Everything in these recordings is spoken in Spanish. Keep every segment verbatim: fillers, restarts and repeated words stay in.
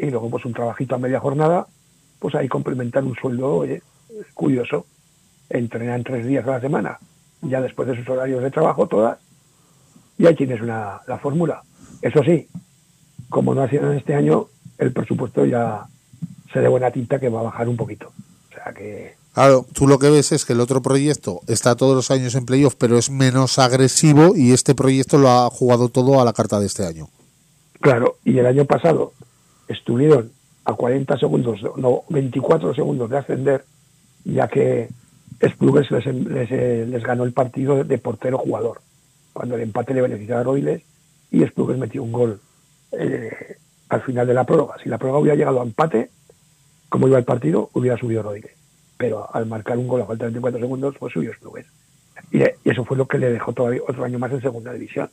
y luego pues un trabajito a media jornada, pues ahí complementar un sueldo, oye, curioso. Entrenan tres días a la semana, ya después de sus horarios de trabajo todas, y ahí tienes una, la fórmula. Eso sí, como no hacían este año, el presupuesto ya se de buena tinta que va a bajar un poquito. O sea que... Claro, tú lo que ves es que el otro proyecto está todos los años en playoff, pero es menos agresivo, y este proyecto lo ha jugado todo a la carta de este año. Claro, y el año pasado estuvieron a cuarenta segundos, no, veinticuatro segundos de ascender, ya que Esplugues les, les, les ganó el partido de portero-jugador, cuando el empate le beneficiaba a Roiles, y Esplugues metió un gol eh, al final de la prórroga. Si la prórroga hubiera llegado a empate, como iba el partido, hubiera subido Roiles. Pero al marcar un gol a falta de veinticuatro segundos, pues subió Esplugues. Y, y eso fue lo que le dejó todavía otro año más en segunda división.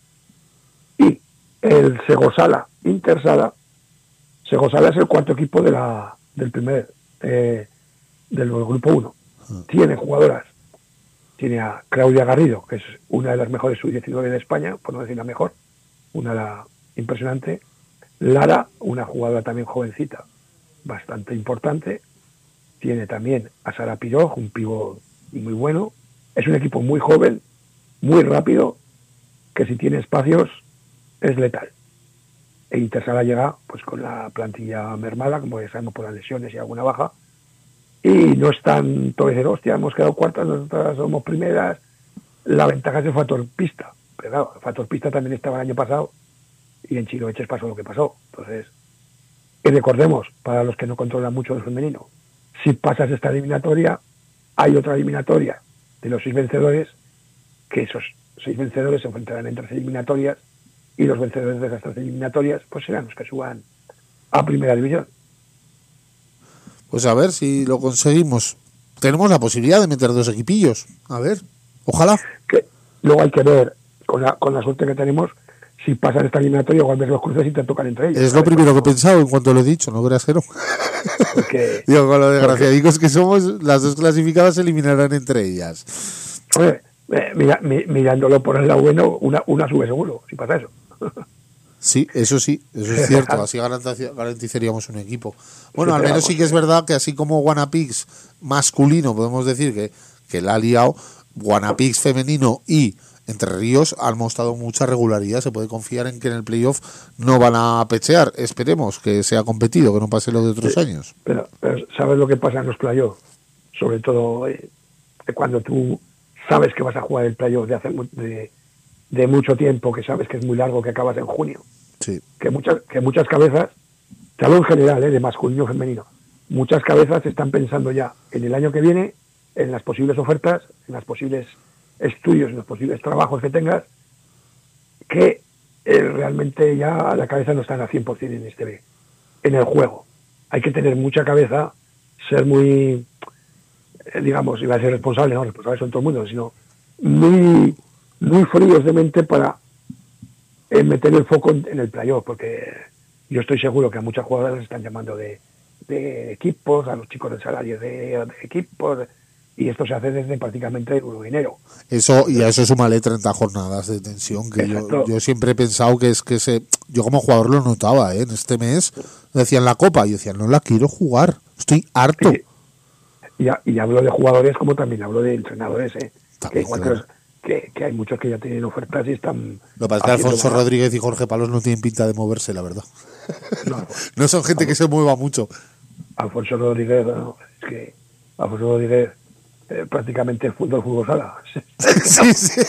Y el Segosala Intersala, Segosala es el cuarto equipo de la, del primer, eh, del grupo uno. Tiene jugadoras, tiene a Claudia Garrido, que es una de las mejores sub diecinueve de España, por no decir la mejor, una la impresionante. Lara, una jugadora también jovencita, bastante importante. Tiene también a Sara Piroj, un pívot muy bueno. Es un equipo muy joven, muy rápido, que si tiene espacios es letal. E Intersala llega pues con la plantilla mermada, como ya sabemos, por las lesiones y alguna baja. Y no están todo decir, hostia, hemos quedado cuartas, nosotras somos primeras. La ventaja es el factor pista. Pero claro, el factor pista también estaba el año pasado y en Chiloeches pasó lo que pasó. Entonces, y recordemos, para los que no controlan mucho el femenino, si pasas esta eliminatoria, hay otra eliminatoria de los seis vencedores, que esos seis vencedores se enfrentarán en tres eliminatorias, y los vencedores de esas tres eliminatorias pues serán los que suban a primera división. Pues a ver si lo conseguimos. Tenemos la posibilidad de meter dos equipillos. A ver, ojalá. Que luego hay que ver, con la, con la suerte que tenemos, si pasan esta eliminatoria, igual ves los cruces y te tocan entre ellos. Es lo primero que he pensado en cuanto lo he dicho, no creas que no. Porque, Digo, con lo desgraciadicos que somos, las dos clasificadas se eliminarán entre ellas. Oye, eh, mira, mi, mirándolo por el lado bueno, una, una sube seguro, si pasa eso. Sí, eso sí, eso es cierto, así garantizaríamos un equipo. Bueno, al menos sí que es verdad que así como Guanapix masculino, podemos decir que, que la ha liado, Guanapix femenino y Entre Ríos han mostrado mucha regularidad. Se puede confiar en que en el playoff no van a pechear. Esperemos que sea competido, que no pase lo de otros sí, años. Pero, pero ¿sabes lo que pasa en los playoffs? Sobre todo eh, cuando tú sabes que vas a jugar el playoff de hace de, de mucho tiempo, que sabes que es muy largo, que acabas en junio. Sí. Que muchas, que muchas cabezas, te hablo en general, eh, de masculino y femenino, muchas cabezas están pensando ya en el año que viene, en las posibles ofertas, en las posibles estudios, en los posibles trabajos que tengas, que eh, realmente ya la cabeza no está a cien por ciento en este en el juego. Hay que tener mucha cabeza, ser muy, eh, digamos, iba a ser responsable, no responsable son todo el mundo, sino muy, muy fríos de mente para eh, meter el foco en, en el playoff, porque yo estoy seguro que a muchas jugadoras están llamando de, de equipos, a los chicos de salario de, de equipos, y esto se hace desde prácticamente el uno de enero. Eso, y a eso súmale treinta jornadas de tensión, que yo, yo siempre he pensado que es que se, yo como jugador lo notaba, ¿eh? En este mes decían la Copa, y decían, no la quiero jugar, estoy harto. Y, y, y hablo de jugadores como también hablo de entrenadores, ¿eh? También, que, claro. que, que hay muchos que ya tienen ofertas y están... Lo que pasa es que Alfonso mal. Rodríguez y Jorge Palos no tienen pinta de moverse, la verdad. No, no son gente que se mueva mucho. Alfonso Rodríguez, no, es que Alfonso Rodríguez Eh, prácticamente el fútbol fútbol sala. Sí, sí.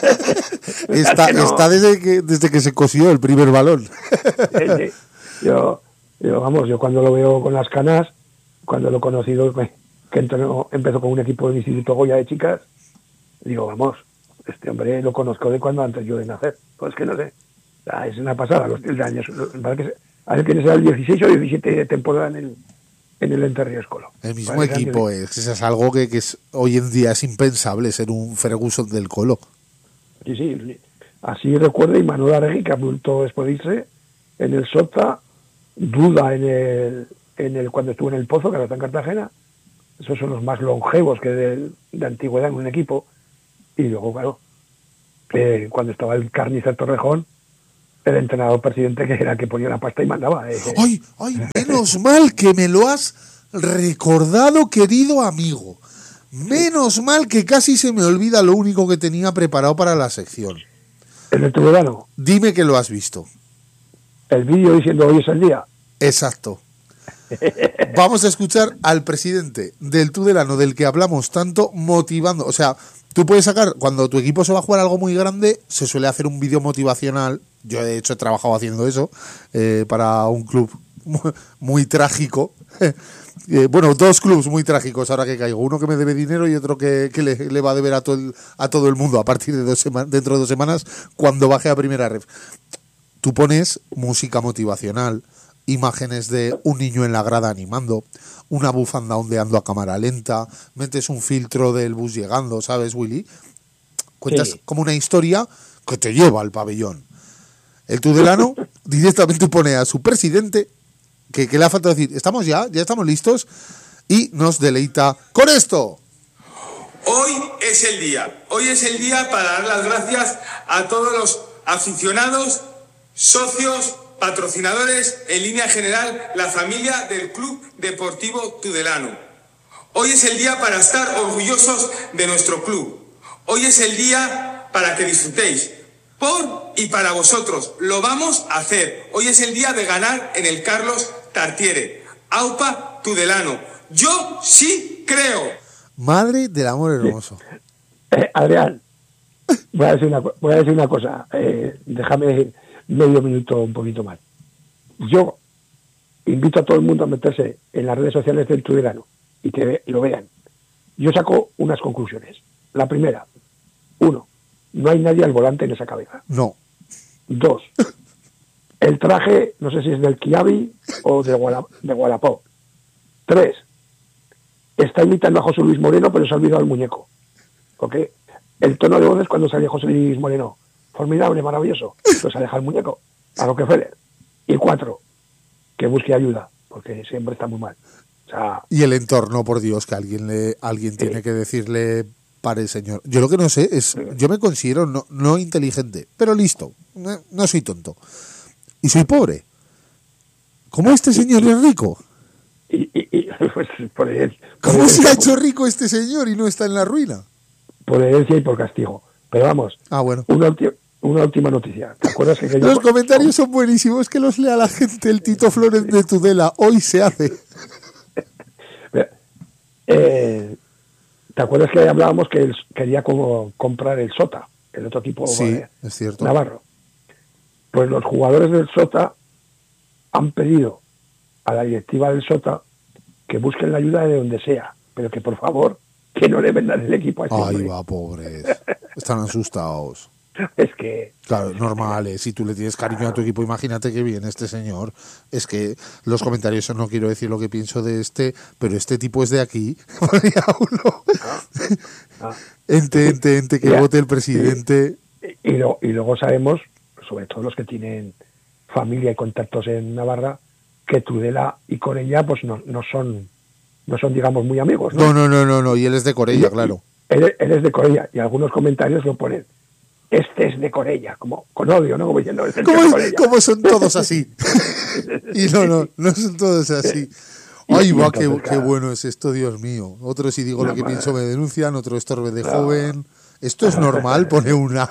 Está, no. está desde que desde que se cosió el primer balón. Sí, sí. Yo, yo, vamos, yo cuando lo veo con las canas, cuando lo he conocido, que entrenó, empezó con un equipo del Instituto Goya de chicas, digo, vamos, este hombre lo conozco de cuando antes yo de nacer. Pues que no sé. O sea, es una pasada, los treinta años. Para que a ver quién será el dieciséis o diecisiete de temporada en el en el Entre Ríos Colo. El mismo Parece equipo, que... es, es algo que, que es, hoy en día es impensable ser un Ferguson del Colo. Sí, sí, así recuerda Imanol Arregui, que ha vuelto después de irse en el Sota, Duda en el, en el cuando estuvo en el Pozo, que ahora está en Cartagena. Esos son los más longevos que de, de antigüedad en un equipo. Y luego, claro, eh, cuando estaba el Carnicer Torrejón, el entrenador presidente, que era el que ponía la pasta y mandaba. Eh. ¡Ay, ay! Menos mal que me lo has recordado, querido amigo. Menos mal que casi se me olvida lo único que tenía preparado para la sección. ¿En el Tudelano? Dime que lo has visto. El vídeo diciendo hoy es el día. Exacto. Vamos a escuchar al presidente del Tudelano, del que hablamos tanto, motivando. O sea, tú puedes sacar, cuando tu equipo se va a jugar algo muy grande, se suele hacer un vídeo motivacional. Yo, de hecho, he trabajado haciendo eso eh, para un club muy, muy trágico. Eh, bueno, dos clubs muy trágicos ahora que caigo. Uno que me debe dinero y otro que, que le, le va a deber a todo, el, a todo el mundo a partir de dos semanas, dentro de dos semanas, cuando baje a primera ref. Tú pones música motivacional, imágenes de un niño en la grada animando, una bufanda ondeando a cámara lenta, metes un filtro del bus llegando, ¿sabes, Willy? Cuentas sí. como una historia que te lleva al pabellón. El Tudelano directamente pone a su presidente, que, que le ha faltado decir, estamos ya, ya estamos listos, y nos deleita con esto. Hoy es el día, hoy es el día para dar las gracias a todos los aficionados, socios, patrocinadores, en línea general, la familia del Club Deportivo Tudelano. Hoy es el día para estar orgullosos de nuestro club. Hoy es el día para que disfrutéis. Por y para vosotros. Lo vamos a hacer. Hoy es el día de ganar en el Carlos Tartiere. Aupa Tudelano. Yo sí creo. Madre del amor hermoso. Eh, Adrián, voy a decir una, voy a decir una cosa. Eh, déjame medio minuto, un poquito más. Yo invito a todo el mundo a meterse en las redes sociales del Tudelano y que lo vean. Yo saco unas conclusiones. La primera, uno, no hay nadie al volante en esa cabeza. No. Dos, el traje, no sé si es del Kiabi o de, Guala, de Wallapop. Tres, está imitando a José Luis Moreno, pero se ha olvidado el muñeco. ¿Ok? El tono de voz es cuando salía José Luis Moreno. Formidable, maravilloso. Pues se deja el muñeco a lo que fue. Y cuatro, que busque ayuda, porque siempre está muy mal. O sea, y el entorno, por Dios, que alguien le alguien tiene eh, que decirle, pare, señor. Yo lo que no sé es, yo me considero no, no inteligente, pero listo. No, no soy tonto. Y soy pobre. ¿Cómo este señor es rico? Y, y, y pues, por él, por ¿Cómo herencia, se ha hecho rico este señor y no está en la ruina? Por herencia y por castigo. Pero vamos, ah, bueno. una, ulti una última noticia. ¿Te acuerdas que, que Los yo... comentarios son buenísimos, que los lea la gente. El Tito Flores de Tudela, hoy se hace. eh, ¿Te acuerdas que hablábamos que él quería como comprar el Sota, el otro equipo sí, eh, es cierto. Navarro? Pues los jugadores del Sota han pedido a la directiva del Sota que busquen la ayuda de donde sea, pero que por favor que no le vendan el equipo a este Ay, hombre. va, pobres. Están asustados. Es que... Claro, normal, ¿eh? Si tú le tienes cariño a tu equipo, imagínate que viene este señor. Es que los comentarios, no quiero decir lo que pienso de este, pero este tipo es de aquí. uno. Ah, ah. Ente, ente, ente, que ya, vote el presidente. Y, y, lo, y luego sabemos, sobre todo los que tienen familia y contactos en Navarra, que Tudela y Corella pues no, no son, no son digamos muy amigos, ¿no? No, no, no, no, no. Y él es de Corella, y, claro. Él, él es de Corella, y algunos comentarios lo ponen, este es de Corella, como con odio, ¿no? Como diciendo, este ¿Cómo, es de Corella. ¿Cómo son todos así? Y no, no, no son todos así. Ay, va, qué, qué bueno es esto, Dios mío. Otro, si digo no, lo que pienso, me denuncian, otro estorbe de no. joven. Esto es normal, pone una.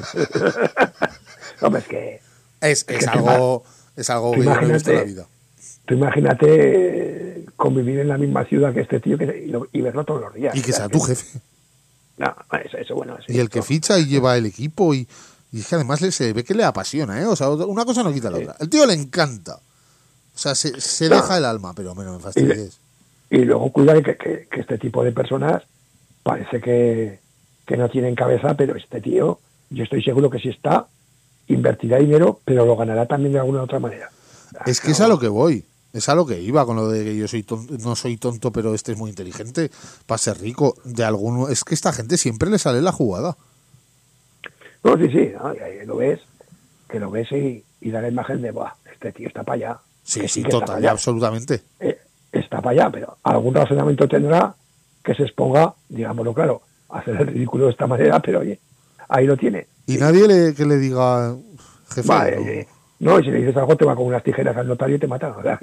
No, es que... Es, es, es algo, es algo que yo no he visto en la vida. Tú imagínate convivir en la misma ciudad que este tío que, y, lo, y verlo todos los días. Y que sea, sea tu que, jefe. No, eso, eso bueno. Sí, y el que ficha y lleva el equipo y, y es que además le, se ve que le apasiona, ¿eh? O sea, una cosa no quita la sí. otra. El tío le encanta. O sea, se, se no. deja el alma, pero menos me fastidies. Y, y luego cuida de que, que, que este tipo de personas parece que, que no tienen cabeza, pero este tío, yo estoy seguro que si está, invertirá dinero, pero lo ganará también de alguna otra manera. Es que no. es a lo que voy. Es a lo que iba con lo de que yo soy tonto, no soy tonto, pero este es muy inteligente para ser rico. De alguno, es que esta gente siempre le sale la jugada. No, sí, sí, ¿no? Y ahí lo ves, que lo ves y, y da la imagen de, buah, este tío está para allá. Sí, que sí, sí total, absolutamente. Eh, está para allá, pero algún razonamiento tendrá que se exponga, digámoslo claro, a hacer el ridículo de esta manera, pero oye, ahí lo tiene. Y sí. nadie le, que le diga, jefe. Vale, ¿no? eh, no, y si le dices algo te va con unas tijeras al notario y te mata. O sea,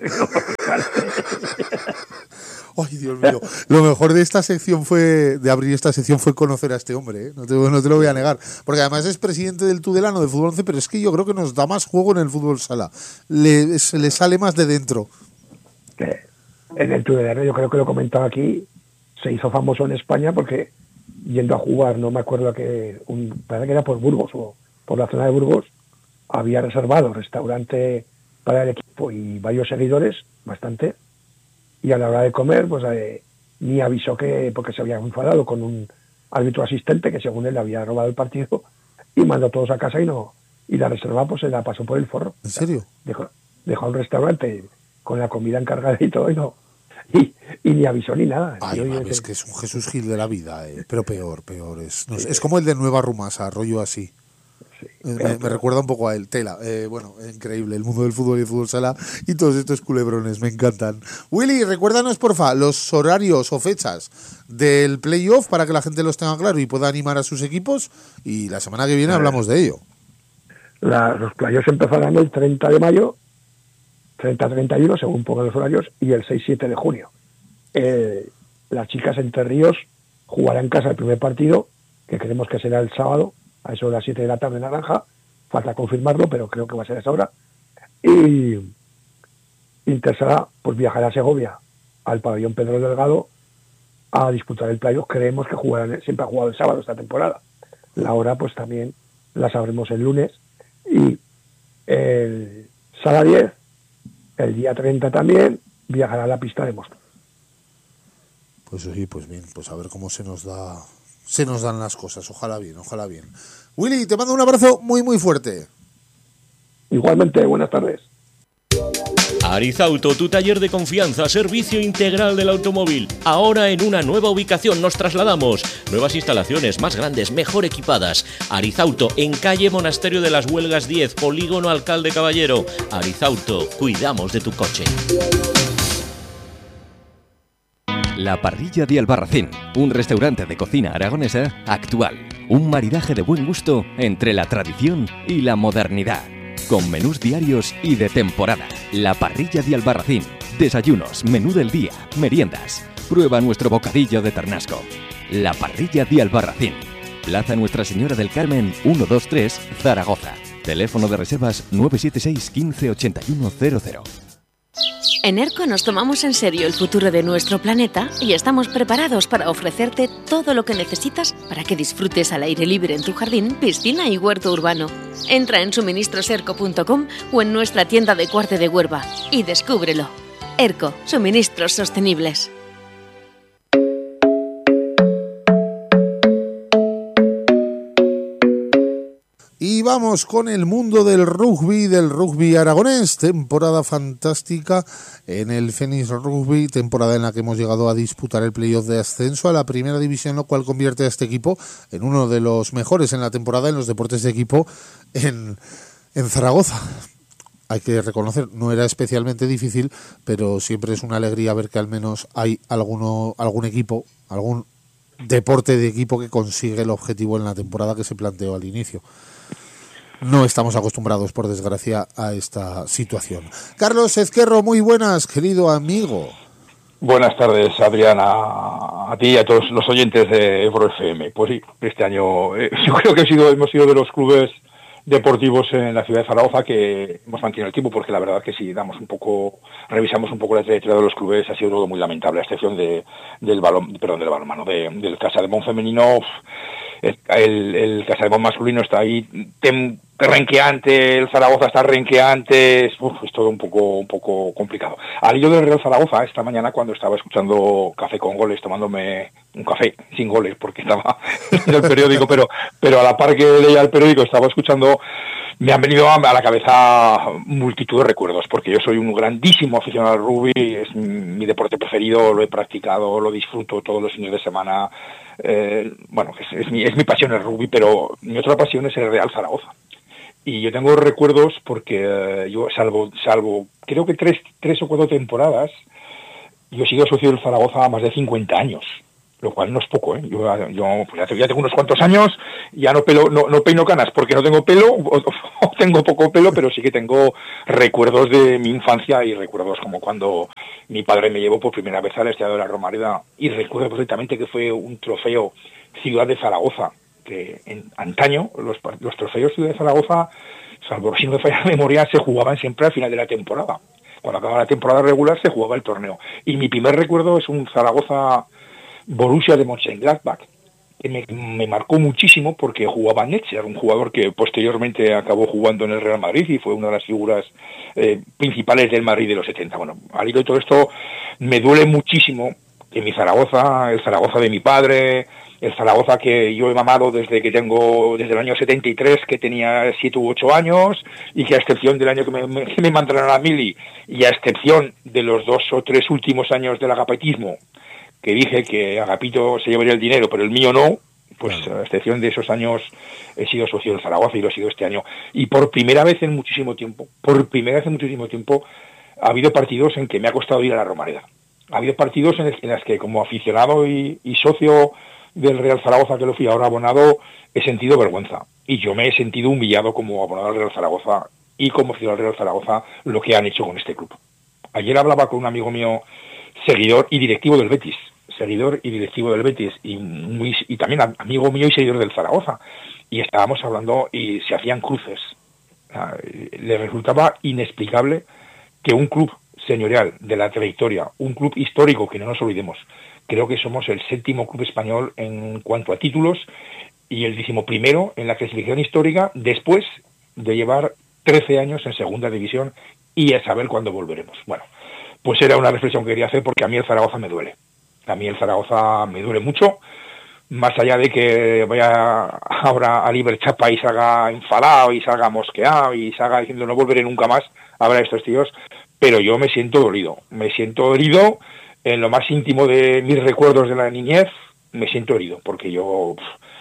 Ay, Dios mío. Lo mejor de esta sección fue, de abrir esta sección fue conocer a este hombre, ¿eh? No te, no te lo voy a negar. Porque además es presidente del Tudelano de Fútbol once, pero es que yo creo que nos da más juego en el fútbol sala. Le, se le sale más de dentro. que en el Tudelano, yo creo que lo he comentado aquí, se hizo famoso en España porque yendo a jugar, no me acuerdo a qué, un, parece que era por Burgos o por la zona de Burgos, había reservado restaurante para el equipo y varios seguidores, bastante, y a la hora de comer, pues eh, ni avisó que, porque se había enfadado con un árbitro asistente que según él le había robado el partido y mandó a todos a casa y no, y la reserva pues se la pasó por el forro. ¿En serio? Dejó, dejó un restaurante con la comida encargada y todo y no, y, y ni avisó ni nada. Ay, Tío, mami, y es que es un Jesús Gil de la vida, eh. Pero peor, peor. Es, no sé, es como el de Nueva Rumasa, rollo así. sí, Me, pero, me recuerda un poco a él, Tela. Eh, bueno, increíble, el mundo del fútbol y el fútbol sala y todos estos culebrones, me encantan. Willy, recuérdanos, porfa, los horarios o fechas del playoff para que la gente los tenga claro y pueda animar a sus equipos. Y la semana que viene hablamos de ello. La, los playoffs empezarán el treinta de mayo, treinta treinta y uno, según pongan los horarios, y el seis siete de junio. Eh, las chicas Entre Ríos jugarán en casa el primer partido, que creemos que será el sábado, a eso de las siete de la tarde en Naranja. Falta confirmarlo, pero creo que va a ser a esa hora. Y Intersala pues viajará a Segovia, al pabellón Pedro Delgado, a disputar el playoff. Creemos que jugarán, siempre ha jugado el sábado esta temporada. La hora pues también la sabremos el lunes. Y el Sala diez, el día treinta también, viajará a la pista de Móstoles. Pues sí, pues bien, pues a ver cómo se nos da, se nos dan las cosas. Ojalá bien, ojalá bien. Willy, te mando un abrazo muy, muy fuerte. Igualmente, buenas tardes. Arizauto, tu taller de confianza, servicio integral del automóvil. Ahora en una nueva ubicación nos trasladamos. Nuevas instalaciones, más grandes, mejor equipadas. Arizauto, en calle Monasterio de las Huelgas diez, Polígono Alcalde Caballero. Arizauto, cuidamos de tu coche. La Parrilla de Albarracín, un restaurante de cocina aragonesa actual. Un maridaje de buen gusto entre la tradición y la modernidad. Con menús diarios y de temporada. La Parrilla de Albarracín. Desayunos, menú del día, meriendas. Prueba nuestro bocadillo de ternasco. La Parrilla de Albarracín. Plaza Nuestra Señora del Carmen, ciento veintitrés, Zaragoza. Teléfono de reservas nueve siete seis, quince, ochenta y uno cero cero. En ERCO nos tomamos en serio el futuro de nuestro planeta y estamos preparados para ofrecerte todo lo que necesitas para que disfrutes al aire libre en tu jardín, piscina y huerto urbano. Entra en suministros erco punto com o en nuestra tienda de Cuarte de Huerva y descúbrelo. ERCO, suministros sostenibles. Y vamos con el mundo del rugby, del rugby aragonés. Temporada fantástica en el Fénix Rugby, temporada en la que hemos llegado a disputar el playoff de ascenso a la primera división, lo cual convierte a este equipo en uno de los mejores en la temporada en los deportes de equipo en, en Zaragoza. Hay que reconocer, no era especialmente difícil, pero siempre es una alegría ver que al menos hay alguno, algún equipo, algún deporte de equipo que consigue el objetivo en la temporada que se planteó al inicio. No estamos acostumbrados, por desgracia, a esta situación. Carlos Ezquerro, muy buenas, querido amigo. Buenas tardes, Adriana, a ti y a todos los oyentes de Ebro F M. Pues sí, este año eh, yo creo que he sido, hemos sido de los clubes deportivos en la ciudad de Zaragoza que hemos mantenido el tiempo, porque la verdad que si damos un poco, revisamos un poco la trayectoria de los clubes, ha sido todo muy lamentable, a excepción de, del balón, perdón, del balonmano, de, del Casademón femenino. El, el, el Casademón masculino está ahí tem, renqueante, el Zaragoza está renqueante, es, uf, es todo un poco un poco complicado. Al hilo del Real Zaragoza, esta mañana cuando estaba escuchando Café con Goles, tomándome un café sin goles, porque estaba en el periódico, pero pero a la par que leía el periódico estaba escuchando, me han venido a la cabeza multitud de recuerdos, porque yo soy un grandísimo aficionado al rugby, es mi deporte preferido, lo he practicado, lo disfruto todos los fines de semana, eh, bueno, es, es, mi, es mi pasión el rugby, pero mi otra pasión es el Real Zaragoza. Y yo tengo recuerdos porque eh, yo, salvo, salvo creo que tres, tres o cuatro temporadas, yo he sido socio del Zaragoza más de cincuenta años. lo cual no es poco, ¿eh? Yo, yo pues ya tengo unos cuantos años, ya no pelo, no, no peino canas porque no tengo pelo, o, o tengo poco pelo, pero sí que tengo recuerdos de mi infancia y recuerdos como cuando mi padre me llevó por primera vez al Estadio de la Romareda, y recuerdo perfectamente que fue un trofeo Ciudad de Zaragoza, que en antaño los, los trofeos Ciudad de Zaragoza, salvo si no me falla la memoria, se jugaban siempre al final de la temporada. Cuando acababa la temporada regular se jugaba el torneo. Y mi primer recuerdo es un Zaragoza Borussia de Mönchengladbach, que me, me marcó muchísimo porque jugaba Netzer, un jugador que posteriormente acabó jugando en el Real Madrid y fue una de las figuras eh, principales del Madrid de los setenta. Bueno, al hilo de todo esto, me duele muchísimo que mi Zaragoza, el Zaragoza de mi padre, el Zaragoza que yo he mamado desde que tengo, desde el año setenta y tres, que tenía siete u ocho años, y que a excepción del año que me, me, que me mandaron a la mili, y a excepción de los dos o tres últimos años del agapetismo, que dije que Agapito se llevaría el dinero, pero el mío no, pues a excepción de esos años he sido socio del Zaragoza y lo he sido este año. Y por primera vez en muchísimo tiempo, por primera vez en muchísimo tiempo, ha habido partidos en que me ha costado ir a la Romareda. Ha habido partidos en, en los que como aficionado y, y socio del Real Zaragoza, que lo fui ahora abonado, he sentido vergüenza. Y yo me he sentido humillado como abonado al Real Zaragoza y como aficionado al Real Zaragoza lo que han hecho con este club. Ayer hablaba con un amigo mío, seguidor y directivo del Betis, seguidor y directivo del Betis, y, muy, y también amigo mío y seguidor del Zaragoza, y estábamos hablando y se hacían cruces. Le resultaba inexplicable que un club señorial de la trayectoria, un club histórico, que no nos olvidemos, creo que somos el séptimo club español en cuanto a títulos y el decimoprimero en la clasificación histórica, después de llevar trece años en segunda división y a saber cuándo volveremos. Bueno, pues era una reflexión que quería hacer porque a mí el Zaragoza me duele. A mí el Zaragoza me duele mucho, más allá de que vaya ahora a Liber Chapa y salga enfadado y salga mosqueado y salga diciendo no volveré nunca más a ver a estos tíos, pero yo me siento dolido. Me siento herido en lo más íntimo de mis recuerdos de la niñez, me siento herido, porque yo,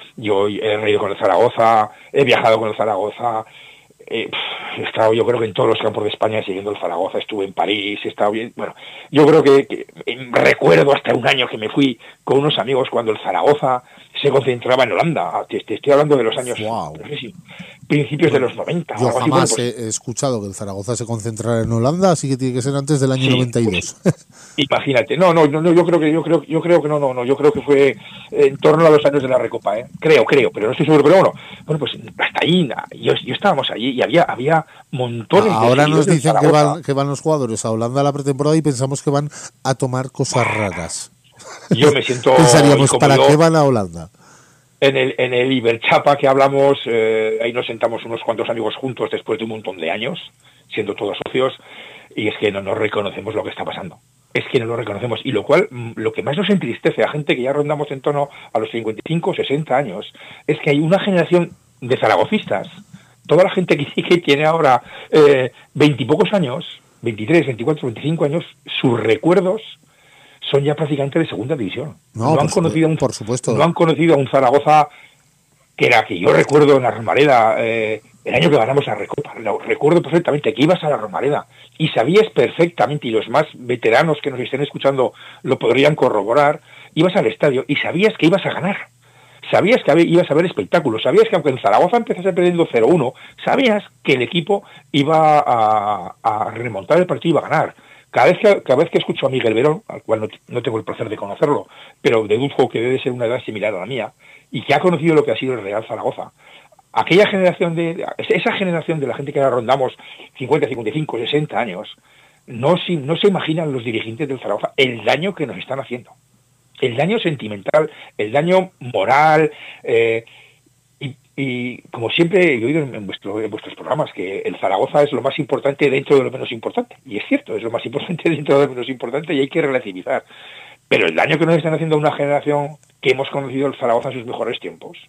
yo he reído con el Zaragoza, he viajado con el Zaragoza, Eh, he estado yo creo que en todos los campos de España siguiendo el Zaragoza, estuve en París, he estado bien, bueno, yo creo que, que recuerdo hasta un año que me fui con unos amigos cuando el Zaragoza se concentraba en Holanda, te, te estoy hablando de los años, wow. no sé si, principios de los noventa. Yo algo jamás así, bueno, pues, he escuchado que el Zaragoza se concentrara en Holanda, así que tiene que ser antes del año sí, noventa y dos. Pues, imagínate, no, no, no, yo creo que yo creo, yo creo que no, no, no, yo creo que fue en torno a los años de la Recopa, ¿eh? Creo, creo, pero no estoy seguro, pero bueno, bueno, pues hasta ahí, yo, yo estábamos allí y había, había montones. Ahora de nos dicen que van, que van los jugadores a Holanda a la pretemporada y pensamos que van a tomar cosas raras. Yo me siento. Pensaríamos, ¿para yo, qué van a Holanda? En el, en el Iberchapa que hablamos, eh, ahí nos sentamos unos cuantos amigos juntos después de un montón de años, siendo todos socios, y es que no nos reconocemos lo que está pasando. Es que no lo reconocemos. Y lo cual, lo que más nos entristece a gente que ya rondamos en torno a los cincuenta y cinco, sesenta años, es que hay una generación de zaragocistas, toda la gente que, que tiene ahora veintipocos eh, años, veintitrés, veinticuatro, veinticinco años, sus recuerdos son ya prácticamente de segunda división. No, no han conocido a un, por supuesto. No han conocido a un Zaragoza que era que yo recuerdo en la Romareda, eh, el año que ganamos la Recopa, lo recuerdo perfectamente, que ibas a la Romareda y sabías perfectamente, y los más veteranos que nos estén escuchando lo podrían corroborar, ibas al estadio y sabías que ibas a ganar. Sabías que ibas a ver espectáculos, sabías que aunque en Zaragoza empezase perdiendo cero uno, sabías que el equipo iba a, a remontar el partido y iba a ganar. Cada vez, que, cada vez que escucho a Miguel Verón, al cual no, no tengo el placer de conocerlo, pero deduzco que debe ser una edad similar a la mía, y que ha conocido lo que ha sido el Real Zaragoza, aquella generación de, esa generación de la gente que ahora rondamos cincuenta, cincuenta y cinco, sesenta años, no, no se imaginan los dirigentes del Zaragoza el daño que nos están haciendo. El daño sentimental, el daño moral, eh, y, y como siempre he oído en, vuestro, en vuestros programas, que el Zaragoza es lo más importante dentro de lo menos importante. Y es cierto, es lo más importante dentro de lo menos importante y hay que relativizar. Pero el daño que nos están haciendo a una generación que hemos conocido el Zaragoza en sus mejores tiempos,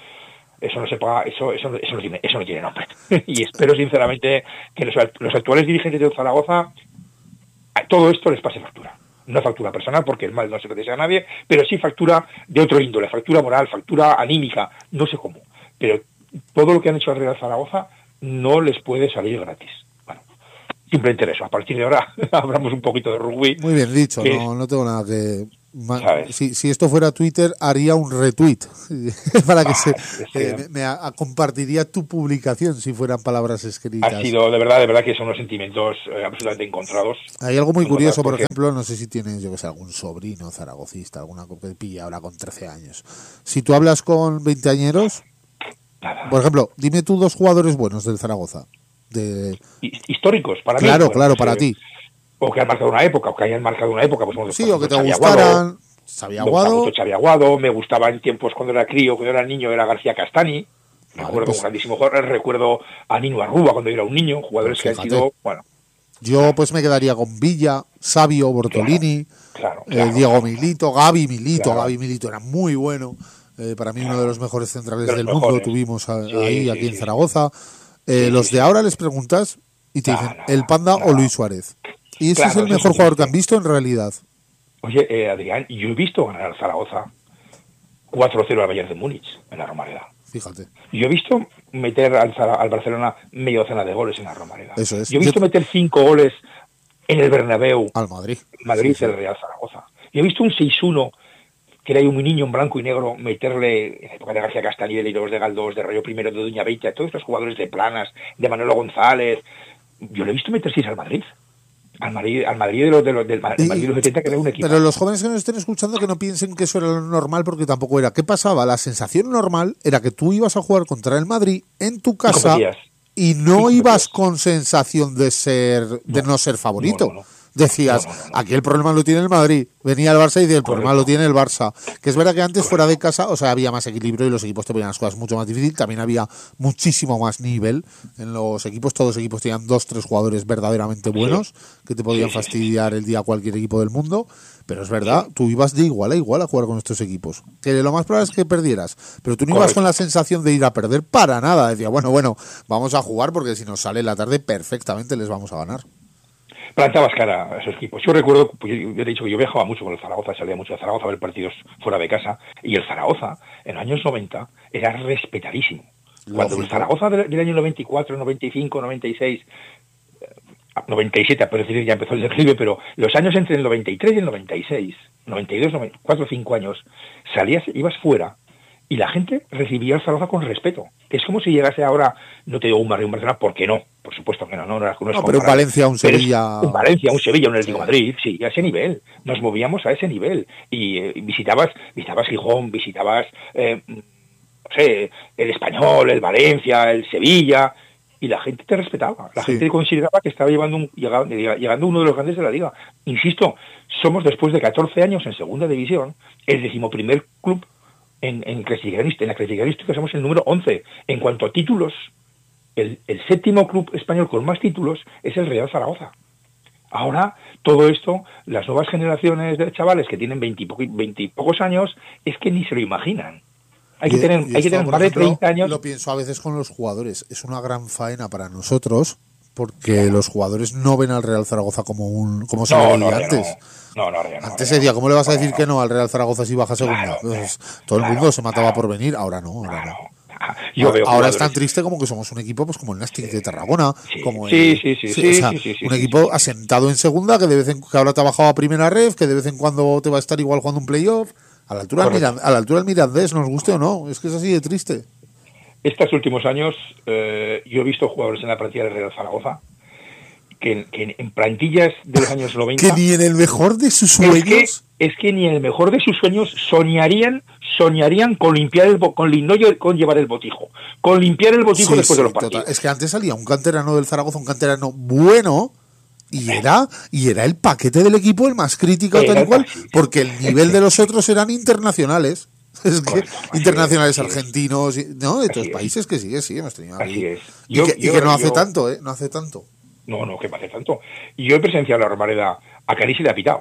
eso no se paga, eso, eso, eso, no, tiene, eso no tiene nombre. Y espero sinceramente que los, los actuales dirigentes del Zaragoza a todo esto les pase factura. No factura personal, porque el mal no se lo desea a nadie, pero sí factura de otro índole, factura moral, factura anímica, no sé cómo. Pero todo lo que han hecho al Real Zaragoza no les puede salir gratis. Bueno, simplemente eso. A partir de ahora hablamos un poquito de rugby. Muy bien dicho, que, no, no tengo nada que, Si, si esto fuera Twitter, haría un retweet para que ah, se eh, me, me a, a compartiría tu publicación si fueran palabras escritas. Ha sido, de verdad, de verdad que son unos sentimientos eh, absolutamente encontrados. Hay algo muy curioso, por ejemplo, no sé si tienes, yo que sé, algún sobrino zaragocista, alguna que pilla ahora con trece años. Si tú hablas con veinteañeros, Nada. Por ejemplo, dime tú dos jugadores buenos del Zaragoza. De... Históricos, para claro, mí. Claro, claro, para eh, ti. O que han marcado una época, o que hayan marcado una época. Pues, bueno, sí, o que te gustaran. Xavi Aguado. Xavi Aguado. Me gustaba en tiempos cuando era crío, cuando era niño, era García Castani. Me vale, acuerdo pues... un grandísimo jugador. Recuerdo a Nino Arruba cuando era un niño. Jugadores pues que han sido, bueno. Yo pues me quedaría con Villa, Sabio, Bortolini, claro, claro, claro, eh, Diego Milito, Gaby Milito. Claro. Gaby Milito era muy bueno. Eh, para mí claro. uno de los mejores centrales de del mejores. mundo tuvimos a, sí, ahí, sí, aquí sí, en Zaragoza. Eh, sí, los sí, de sí. ahora les preguntas y te no, dicen no, el Panda no. o Luis Suárez. Y ese claro, es el mejor es jugador que han visto en realidad. Oye, eh, Adrián, yo he visto ganar al Zaragoza cuatro cero al Bayern de Múnich en la Romareda. Fíjate. Yo he visto meter al, al Barcelona medio docena de goles en la Romareda. Eso es. Yo he visto yo... meter cinco goles en el Bernabéu. Al Madrid. Madrid, sí, sí. el Real Zaragoza. Yo he visto un seis uno, que era un niño en blanco y negro, meterle, en la época de García Castañeda, de Iros de Galdós, de Rayo Primero, de Doña Beita, todos estos jugadores de Planas, de Manolo González. Yo le he visto meter seis al Madrid. Al Madrid, al Madrid de los, de los, del Madrid de los setenta, que era un equipo. Pero los jóvenes que nos estén escuchando que no piensen que eso era lo normal, porque tampoco era. ¿Qué pasaba? La sensación normal era que tú ibas a jugar contra el Madrid en tu casa y, y no y ibas con sensación de ser de no, no ser favorito. No, no, no. Decías, no, no, no, no. aquí el problema lo tiene el Madrid. Venía el Barça y decía, el problema Correcto. Lo tiene el Barça. Que es verdad que antes Correcto. Fuera de casa, o sea, había más equilibrio y los equipos te ponían las cosas mucho más difíciles. También había muchísimo más nivel en los equipos. Todos los equipos tenían dos, tres jugadores verdaderamente buenos sí. que te podían sí, fastidiar sí, sí. el día a cualquier equipo del mundo. Pero es verdad, sí. tú ibas de igual a igual a jugar con estos equipos. Que lo más probable es que perdieras. Pero tú no Correcto. Ibas con la sensación de ir a perder para nada. Decía, bueno, bueno, vamos a jugar porque si nos sale la tarde perfectamente les vamos a ganar. Plantabas cara a esos equipos. Yo recuerdo, pues yo, yo he dicho que yo viajaba mucho con el Zaragoza, salía mucho de Zaragoza a ver partidos fuera de casa, y el Zaragoza, en los años noventa, era respetadísimo. Cuando el Zaragoza del, del año noventa y cuatro, noventa y cinco, noventa y seis, noventa y siete, a decir, ya empezó el declive, pero los años entre el noventa y tres y el noventa y seis, noventa y dos, noventa y cuatro o cinco años, salías, ibas fuera, y la gente recibía al Zaragoza con respeto. Que es como si llegase ahora, no te digo un Madrid, un Barcelona, porque no, por supuesto que no, no, no, no, no pero un Valencia, un Sevilla... Un Valencia, un Sevilla, un Atlético de Madrid, sí, a ese nivel, nos movíamos a ese nivel, y eh, visitabas, visitabas Gijón, visitabas, eh, no sé, el Español, el Valencia, el Sevilla, y la gente te respetaba, la sí. gente consideraba que estaba llevando un, llegando, llegando uno de los grandes de la liga. Insisto, somos después de catorce años en segunda división, el decimoprimer club En, en, en la clasificación somos el número once. En cuanto a títulos, el, el séptimo club español con más títulos es el Real Zaragoza. Ahora, todo esto, las nuevas generaciones de chavales que tienen veinte y pocos años, es que ni se lo imaginan. Hay que tener, hay que tener más de treinta años. Lo pienso a veces con los jugadores. Es una gran faena para nosotros, porque los jugadores no ven al Real Zaragoza como un como se no, veía no, antes. No. No, no, no, Antes se decía, ¿cómo le vas a decir no, que no al Real Zaragoza si baja segunda? Claro, pues, todo el mundo claro, se mataba claro, por venir, ahora no, ahora claro, no. claro. Yo ahora veo ahora es tan triste como que somos un equipo pues como el Nastic sí, de Tarragona, sí, como sí, el, sí, sí, sí, sí, o sea, sí, sí, sí, un sí, equipo sí, sí. asentado en segunda que de vez en que ahora te ha bajado a primera ref, que de vez en cuando te va a estar igual jugando un playoff, a la altura del Mirand, a la altura del Mirandés, nos guste o no, es que es así de triste. Estos últimos años eh, yo he visto jugadores en la plantilla del Real Zaragoza que, que en plantillas de los años noventa... Que ni en el mejor de sus sueños... Es que, es que ni en el mejor de sus sueños soñarían soñarían con limpiar el con, no con llevar el botijo, con limpiar el botijo sí, después sí, de los partidos. Total. Es que antes salía un canterano del Zaragoza, un canterano bueno... Y era, y era el paquete del equipo el más crítico tal y cual, porque el nivel de los otros eran internacionales. Es que Correcto, internacionales es, argentinos, y, ¿no? De otros países que sí, sí, hemos tenido aquí. Así es. Yo, y que, yo, y que no hace yo, tanto, ¿eh? No hace tanto. No, no, que no hace tanto. Yo he presenciado la Romareda a Caniz y le ha pitado.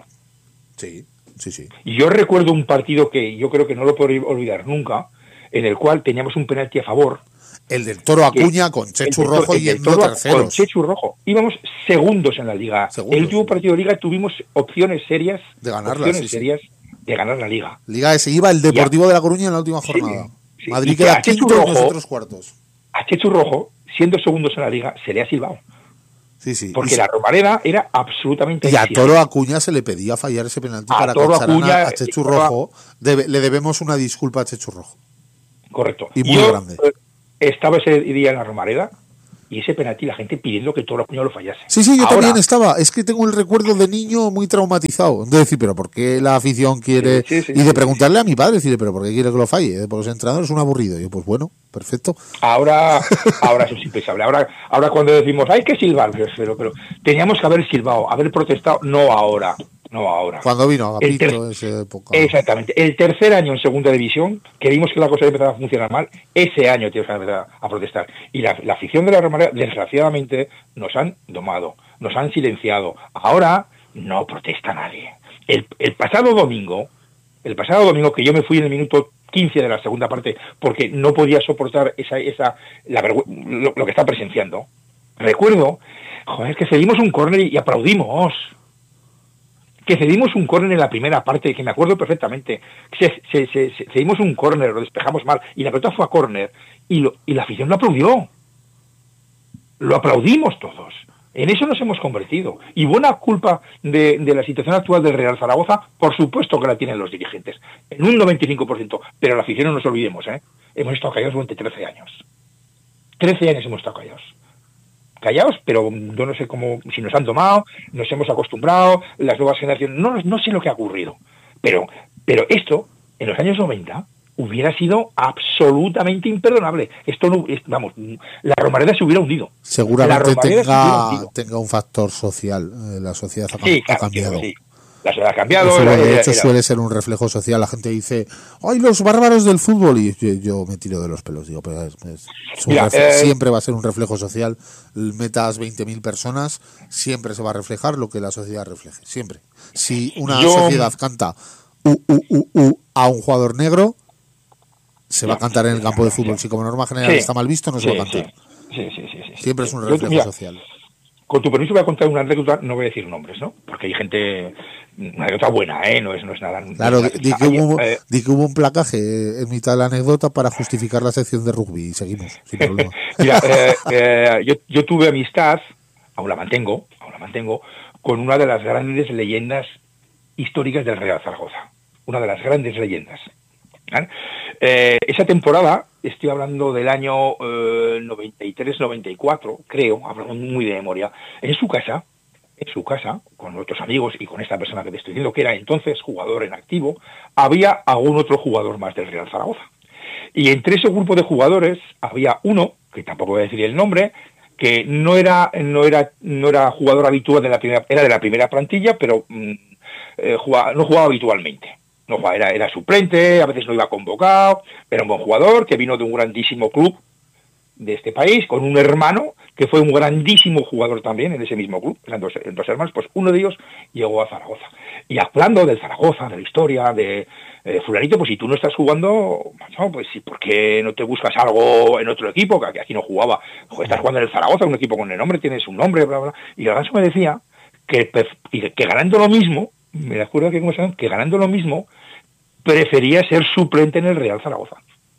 Sí, sí, sí. Y yo recuerdo un partido que yo creo que no lo podré olvidar nunca, en el cual teníamos un penalti a favor. El del Toro Acuña con Chechu Rojo y el no terceros. Con Chechu Rojo. Íbamos segundos en la liga. Segundos. El último partido de liga tuvimos opciones serias de ganarla, opciones sí, serias sí. de ganar la liga. Liga ese iba el Deportivo ya. de La Coruña en la última jornada. Sí, sí. Madrid queda quinto y nosotros cuartos. A Chechu Rojo, siendo segundos en la liga, se le ha silbado. Sí, sí. Porque y la Romareda era absolutamente... Y a Toro Acuña se le pedía fallar ese penalti a para Toro que echaran Acuña, a, a Chechu Rojo. Debe, le debemos una disculpa a Chechu Rojo. Correcto. Y muy Yo, grande. Estaba ese día en la Romareda y ese penalti la gente pidiendo que Toro Acuña lo fallase. Sí, sí, yo Ahora, también estaba. Es que tengo el recuerdo de niño muy traumatizado. De decir, pero ¿por qué la afición quiere...? Sí, sí, sí, y de sí, preguntarle sí. a mi padre, decirle, ¿pero por qué quiere que lo falle? Porque ese entrenador es un aburrido. Y yo, pues bueno, perfecto. Ahora, ahora eso es impensable. Ahora, ahora cuando decimos, hay que silbar, pero, pero teníamos que haber silbado, haber protestado, no ahora. No ahora. Cuando vino Agapito, ter- esa época. Exactamente. El tercer año en segunda división, que vimos que la cosa empezaba a funcionar mal, ese año tienes que empezar a protestar. Y la, la afición de la Romareda, desgraciadamente, nos han domado, nos han silenciado. Ahora no protesta nadie. El, el pasado domingo, el pasado domingo que yo me fui en el minuto quince de la segunda parte porque no podía soportar esa, esa, la vergü- lo, lo que está presenciando. Recuerdo, joder, que cedimos un córner y, y aplaudimos. Que cedimos un córner en la primera parte, que me acuerdo perfectamente. Se, se, se, se, cedimos un córner, lo despejamos mal, y la pelota fue a córner, y, lo, y la afición lo aplaudió. Lo aplaudimos todos. En eso nos hemos convertido. Y buena culpa de, de la situación actual del Real Zaragoza, por supuesto que la tienen los dirigentes, en un noventa y cinco por ciento, pero la afición no nos olvidemos, ¿eh? Hemos estado callados durante trece años. trece años hemos estado callados. Callados, pero yo no sé cómo, si nos han tomado, nos hemos acostumbrado, las nuevas generaciones, no, no sé lo que ha ocurrido. Pero, pero esto, en los años noventa, hubiera sido absolutamente imperdonable. Esto no, es, vamos, la Romareda se hubiera hundido. Seguramente tenga, hundido. tenga un factor social. Eh, la sociedad ha, sí, claro, ha cambiado. Sí. La sociedad ha cambiado. Eso, era, de hecho, era, suele ser un reflejo social. La gente dice, ¡ay, los bárbaros del fútbol! Y yo, yo me tiro de los pelos. Digo, pero es, es Mira, refle- eh, siempre va a ser un reflejo social. Metas veinte mil personas, siempre se va a reflejar lo que la sociedad refleje. Siempre. Si una yo, sociedad canta u, u, u, u, a un jugador negro, se va a cantar en el campo de fútbol. Si como norma general sí, está mal visto, no se sí, va a cantar. Sí, sí, sí, sí, siempre es un reflejo yo, mira, social. Con tu permiso voy a contar una anécdota, no voy a decir nombres, ¿no? Porque hay gente, una anécdota buena, ¿eh? No es, no es nada... Claro, no es, di, que hubo, eh, di que hubo un placaje en mitad de la anécdota para justificar la sección de rugby y seguimos, sin problema. Mira, eh, eh, yo, yo tuve amistad, aún la mantengo, aún la mantengo, con una de las grandes leyendas históricas del Real Zaragoza. Una de las grandes leyendas. ¿Vale? Eh, esa temporada, estoy hablando del año eh, noventa y tres noventa y cuatro, creo, hablo muy de memoria, en su casa, en su casa, con otros amigos y con esta persona que te estoy diciendo, que era entonces jugador en activo, había algún otro jugador más del Real Zaragoza. Y entre ese grupo de jugadores había uno, que tampoco voy a decir el nombre, que no era, no era, no era jugador habitual de la primera, era de la primera plantilla, pero mm, eh, jugaba, no jugaba habitualmente. No jugaba, era, era suplente, a veces no iba convocado, era un buen jugador que vino de un grandísimo club de este país, con un hermano que fue un grandísimo jugador también en ese mismo club, eran dos, dos hermanos, pues uno de ellos llegó a Zaragoza. Y hablando del Zaragoza, de la historia, de eh, fulanito, pues si tú no estás jugando, no, pues sí, ¿por qué no te buscas algo en otro equipo? Que aquí no jugaba, joder, estás jugando en el Zaragoza, un equipo con el nombre, tienes un nombre, bla, bla. Y el ganso me decía que, que ganando lo mismo, me acuerdo que, que ganando lo mismo, prefería ser suplente en el Real Zaragoza.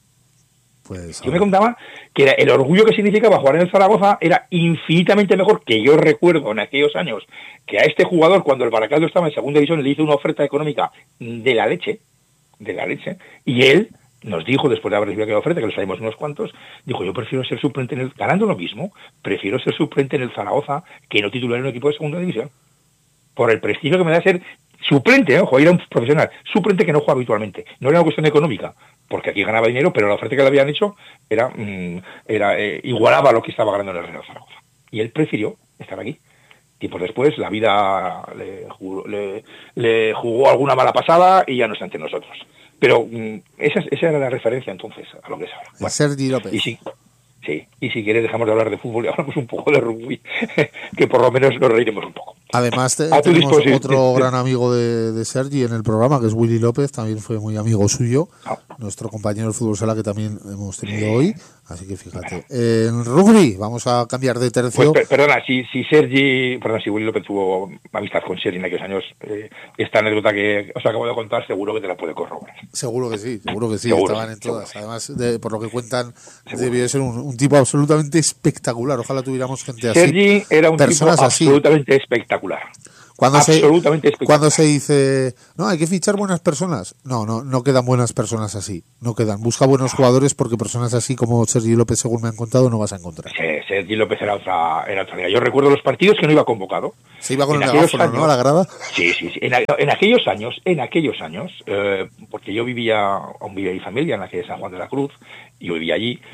Pues, yo me contaba que el orgullo que significaba jugar en el Zaragoza era infinitamente mejor, que yo recuerdo en aquellos años que a este jugador, cuando el Baracaldo estaba en segunda división, le hizo una oferta económica de la leche, de la leche, y él nos dijo, después de haber recibido aquella oferta, que lo sabemos unos cuantos, dijo, yo prefiero ser suplente en el, ganando lo mismo, prefiero ser suplente en el Zaragoza que no titular en un equipo de segunda división. Por el prestigio que me da ser suplente, ¿eh? Ojo, era un profesional, suplente que no juega habitualmente. No era una cuestión económica, porque aquí ganaba dinero, pero la oferta que le habían hecho era, mmm, era eh, igualaba a lo que estaba ganando en el Real Zaragoza. Y él prefirió estar aquí. Tiempos después, la vida le jugó, le, le jugó alguna mala pasada y ya no está entre nosotros. Pero mmm, esa, esa era la referencia entonces a lo que es ahora. Bueno, Sergi López. Y sí, sí, y si quieres dejamos de hablar de fútbol y hablamos un poco de rugby, que por lo menos nos reiremos un poco. Además te, tenemos otro gran amigo de, de Sergi en el programa, que es Willy López, también fue muy amigo suyo, ah. nuestro compañero de fútbol sala que también hemos tenido hoy, Así que fíjate. Eh, en rugby, vamos a cambiar de tercio. Pues, per perdona, si, si Sergi, perdón, si Willy López tuvo amistad con Sergi en aquellos años, eh, esta anécdota que os acabo de contar, seguro que te la puede corroborar. Seguro que sí, seguro que sí, seguro, estaban en todas. Seguro. Además, de, por lo que cuentan, Seguro. debió de ser un, un tipo absolutamente espectacular. Ojalá tuviéramos gente así. Sergi era un tipo así. absolutamente espectacular. Cuando absolutamente se, espectacular. Cuando se dice, no, hay que fichar buenas personas. No, no, no quedan buenas personas así. No quedan. Busca buenos jugadores porque personas así como Sergi López, según me han contado, no vas a encontrar. Sí, Sergi López era otra, era otra liga. Yo recuerdo los partidos que no iba convocado. Se iba con el megáfono, ¿no? A la grada. Sí, sí, sí. En, en aquellos años, en aquellos años, eh, porque yo vivía, aún vivía mi familia en la calle de San Juan de la Cruz, y yo vivía allí.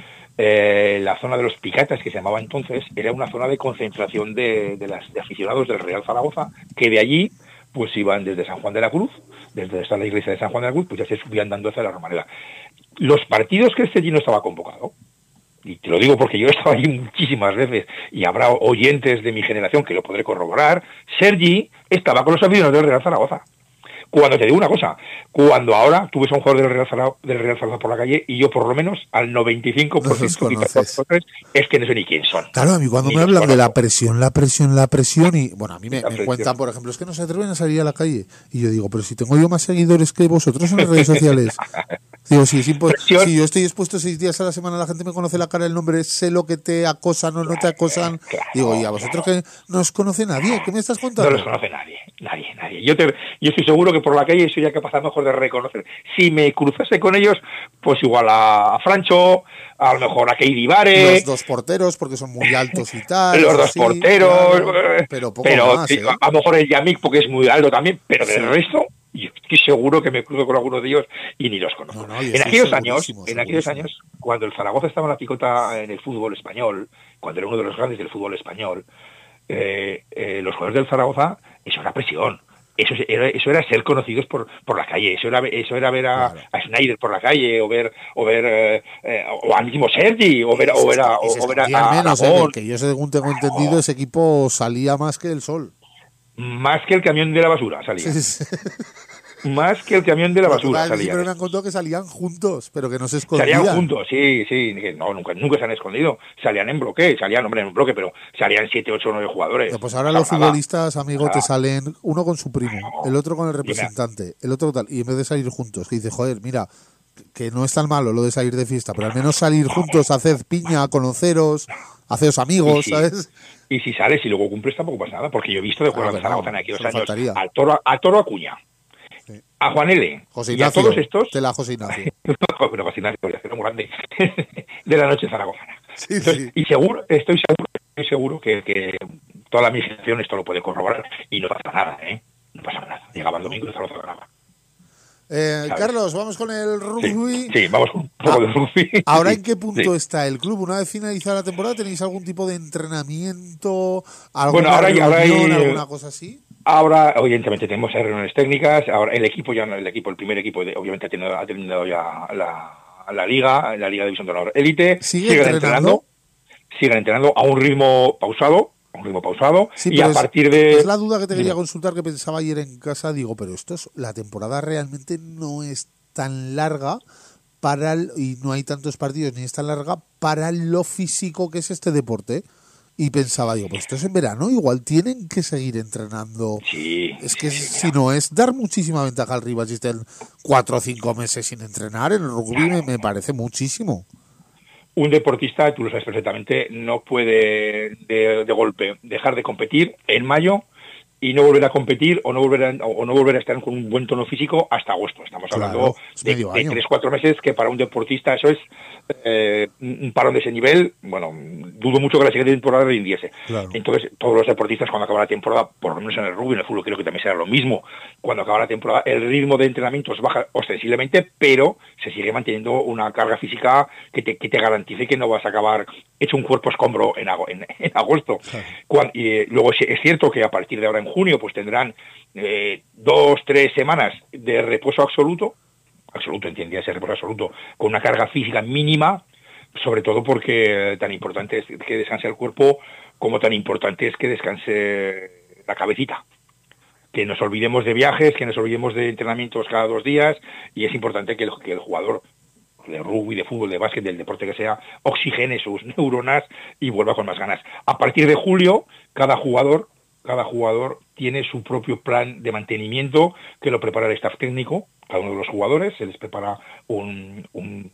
Eh, la zona de los Picatas, que se llamaba entonces, era una zona de concentración de, de, las, de aficionados del Real Zaragoza, que de allí pues iban desde San Juan de la Cruz, desde esta la iglesia de San Juan de la Cruz, pues ya se subían dando hacia la Romareda. Los partidos que este allí no estaba convocado, y te lo digo porque yo he estado allí muchísimas veces, y habrá oyentes de mi generación que lo podré corroborar, Sergi estaba con los aficionados del Real Zaragoza. Cuando te digo una cosa, cuando ahora tú ves a un jugador del Real Zaragoza, del Real Zaragoza por la calle, y yo por lo menos al noventa y cinco por ciento no es que no sé ni quién son. Claro, a mí cuando ni me hablan conozco. de la presión, la presión, la presión, y bueno, a mí me, me cuentan, por ejemplo, es que no se atreven a salir a la calle. Y yo digo, pero si tengo yo más seguidores que vosotros en las redes sociales. Digo, si, si, si yo estoy expuesto seis días a la semana, la gente me conoce la cara, el nombre, sé lo que te acosan o no te acosan. Claro, digo, y a vosotros que no os conoce nadie, ¿qué me estás contando? No los conoce nadie, nadie, nadie. Yo, te, yo estoy seguro que por la calle soy ya capaz a lo mejor de reconocer. Si me cruzase con ellos, pues igual a, a Francho, a lo mejor a Keidi Vare. Los dos porteros, porque son muy altos y tal. Los dos sí, porteros. Claro, pero poco pero más, sí, ¿eh? a lo mejor el Yamik porque es muy alto también, pero del Sí. resto, yo estoy seguro que me cruzo con algunos de ellos y ni los conozco. No, no, en aquellos años, segurísimo, en aquellos segurísimo. años, cuando el Zaragoza estaba en la picota en el fútbol español, cuando era uno de los grandes del fútbol español, eh, eh, los jugadores del Zaragoza, eso era presión. Eso era, eso era ser conocidos por por la calle, eso era eso era ver a, Claro. a Snyder por la calle, o ver o ver eh, eh, o al mismo Sergi, o ver, o ver a, Y se o ver a, escondían a menos, Ramón. eh, que yo según tengo entendido, ese equipo salía más que el sol. Más que el camión de la basura salía. Sí, sí. Más que el camión de la basura salía. Siempre me han contado que salían juntos, pero que no se escondían. Salían juntos, sí, sí. No, nunca, nunca se han escondido. Salían en bloque, salían, hombre, en un bloque, pero salían siete, ocho, nueve jugadores. Pues ahora No los pasaba nada. futbolistas, amigo, te Nada. salen uno con su primo, el otro con el Dime. representante, el otro tal, y en vez de salir juntos, que dice, joder, mira, que no es tan malo lo de salir de fiesta, pero al menos salir juntos, hacer piña, conoceros, haceros amigos, Y si- ¿sabes? Y si sales y luego cumples tampoco pasa nada, porque yo he visto de Claro jugadores que de Zaragoza no, en aquellos solo años faltaría. al toro, a Toro Acuña, Sí. a Juan L. José y a Ignacio, todos estos. te la José Ignacio. Bueno, José Ignacio, era muy grande, de la noche zaragozana. Sí, Entonces, sí. Y seguro, estoy seguro, estoy seguro que, que toda la mi generación esto lo puede corroborar y no pasa nada, ¿eh? No pasa nada. Llegaba el domingo y Zaragoza ganaba. Eh, ¿Sabes? Carlos, vamos con el rugby. Sí, sí, vamos con un poco Ah, de rugby. ¿Ahora Sí, en qué punto sí. está el club? Una vez finalizada la temporada, ¿tenéis algún tipo de entrenamiento? ¿Alguna Bueno, ahora hay- reunión, ahora hay- alguna cosa así? Ahora, evidentemente, tenemos reuniones técnicas. Ahora, el equipo ya, no- el equipo, el primer equipo, de- obviamente, ha tenido, ha terminado ya la, la liga, la Liga de División de Honor Élite. ¿Sigue Siguen entrenando? siguen entrenando a un ritmo pausado, a un ritmo pausado, Sí, y pero a es- partir de... Es la duda que te quería Dime. consultar, que pensaba ayer en casa. Digo, pero esto es, la temporada realmente no es tan larga para el- y no hay tantos partidos ni es tan larga para lo físico que es este deporte. Y pensaba, digo, pues esto es en verano, igual tienen que seguir entrenando. Sí, Es que sí, si mira. no es dar muchísima ventaja al rival si estén cuatro o cinco meses sin entrenar, en el rugby me, me parece muchísimo. Un deportista, tú lo sabes perfectamente, no puede de, de golpe dejar de competir en mayo y no volver a competir o no volver a, o no volver a estar con un buen tono físico hasta agosto. Estamos Claro, hablando es de, medio de año. tres, cuatro meses, que para un deportista eso es eh, un parón de ese nivel. Bueno, dudo mucho que la siguiente temporada rindiese. Claro. Entonces, todos los deportistas cuando acaba la temporada, por lo menos en el rugby, en el fútbol creo que también será lo mismo, cuando acaba la temporada el ritmo de entrenamientos baja ostensiblemente, pero se sigue manteniendo una carga física que te, que te garantice que no vas a acabar hecho un cuerpo escombro en, ago- en, en agosto. Claro. Cuan- y, eh, luego es, es cierto que a partir de ahora en junio pues tendrán eh, dos, tres semanas de reposo absoluto, absoluto, entendía ese reposo absoluto, con una carga física mínima, sobre todo porque tan importante es que descanse el cuerpo como tan importante es que descanse la cabecita. Que nos olvidemos de viajes, que nos olvidemos de entrenamientos cada dos días, y es importante que el, que el jugador de rugby, de fútbol, de básquet, del deporte que sea, oxigene sus neuronas y vuelva con más ganas. A partir de julio, cada jugador, cada jugador tiene su propio plan de mantenimiento que lo prepara el staff técnico, cada uno de los jugadores, se les prepara un, un,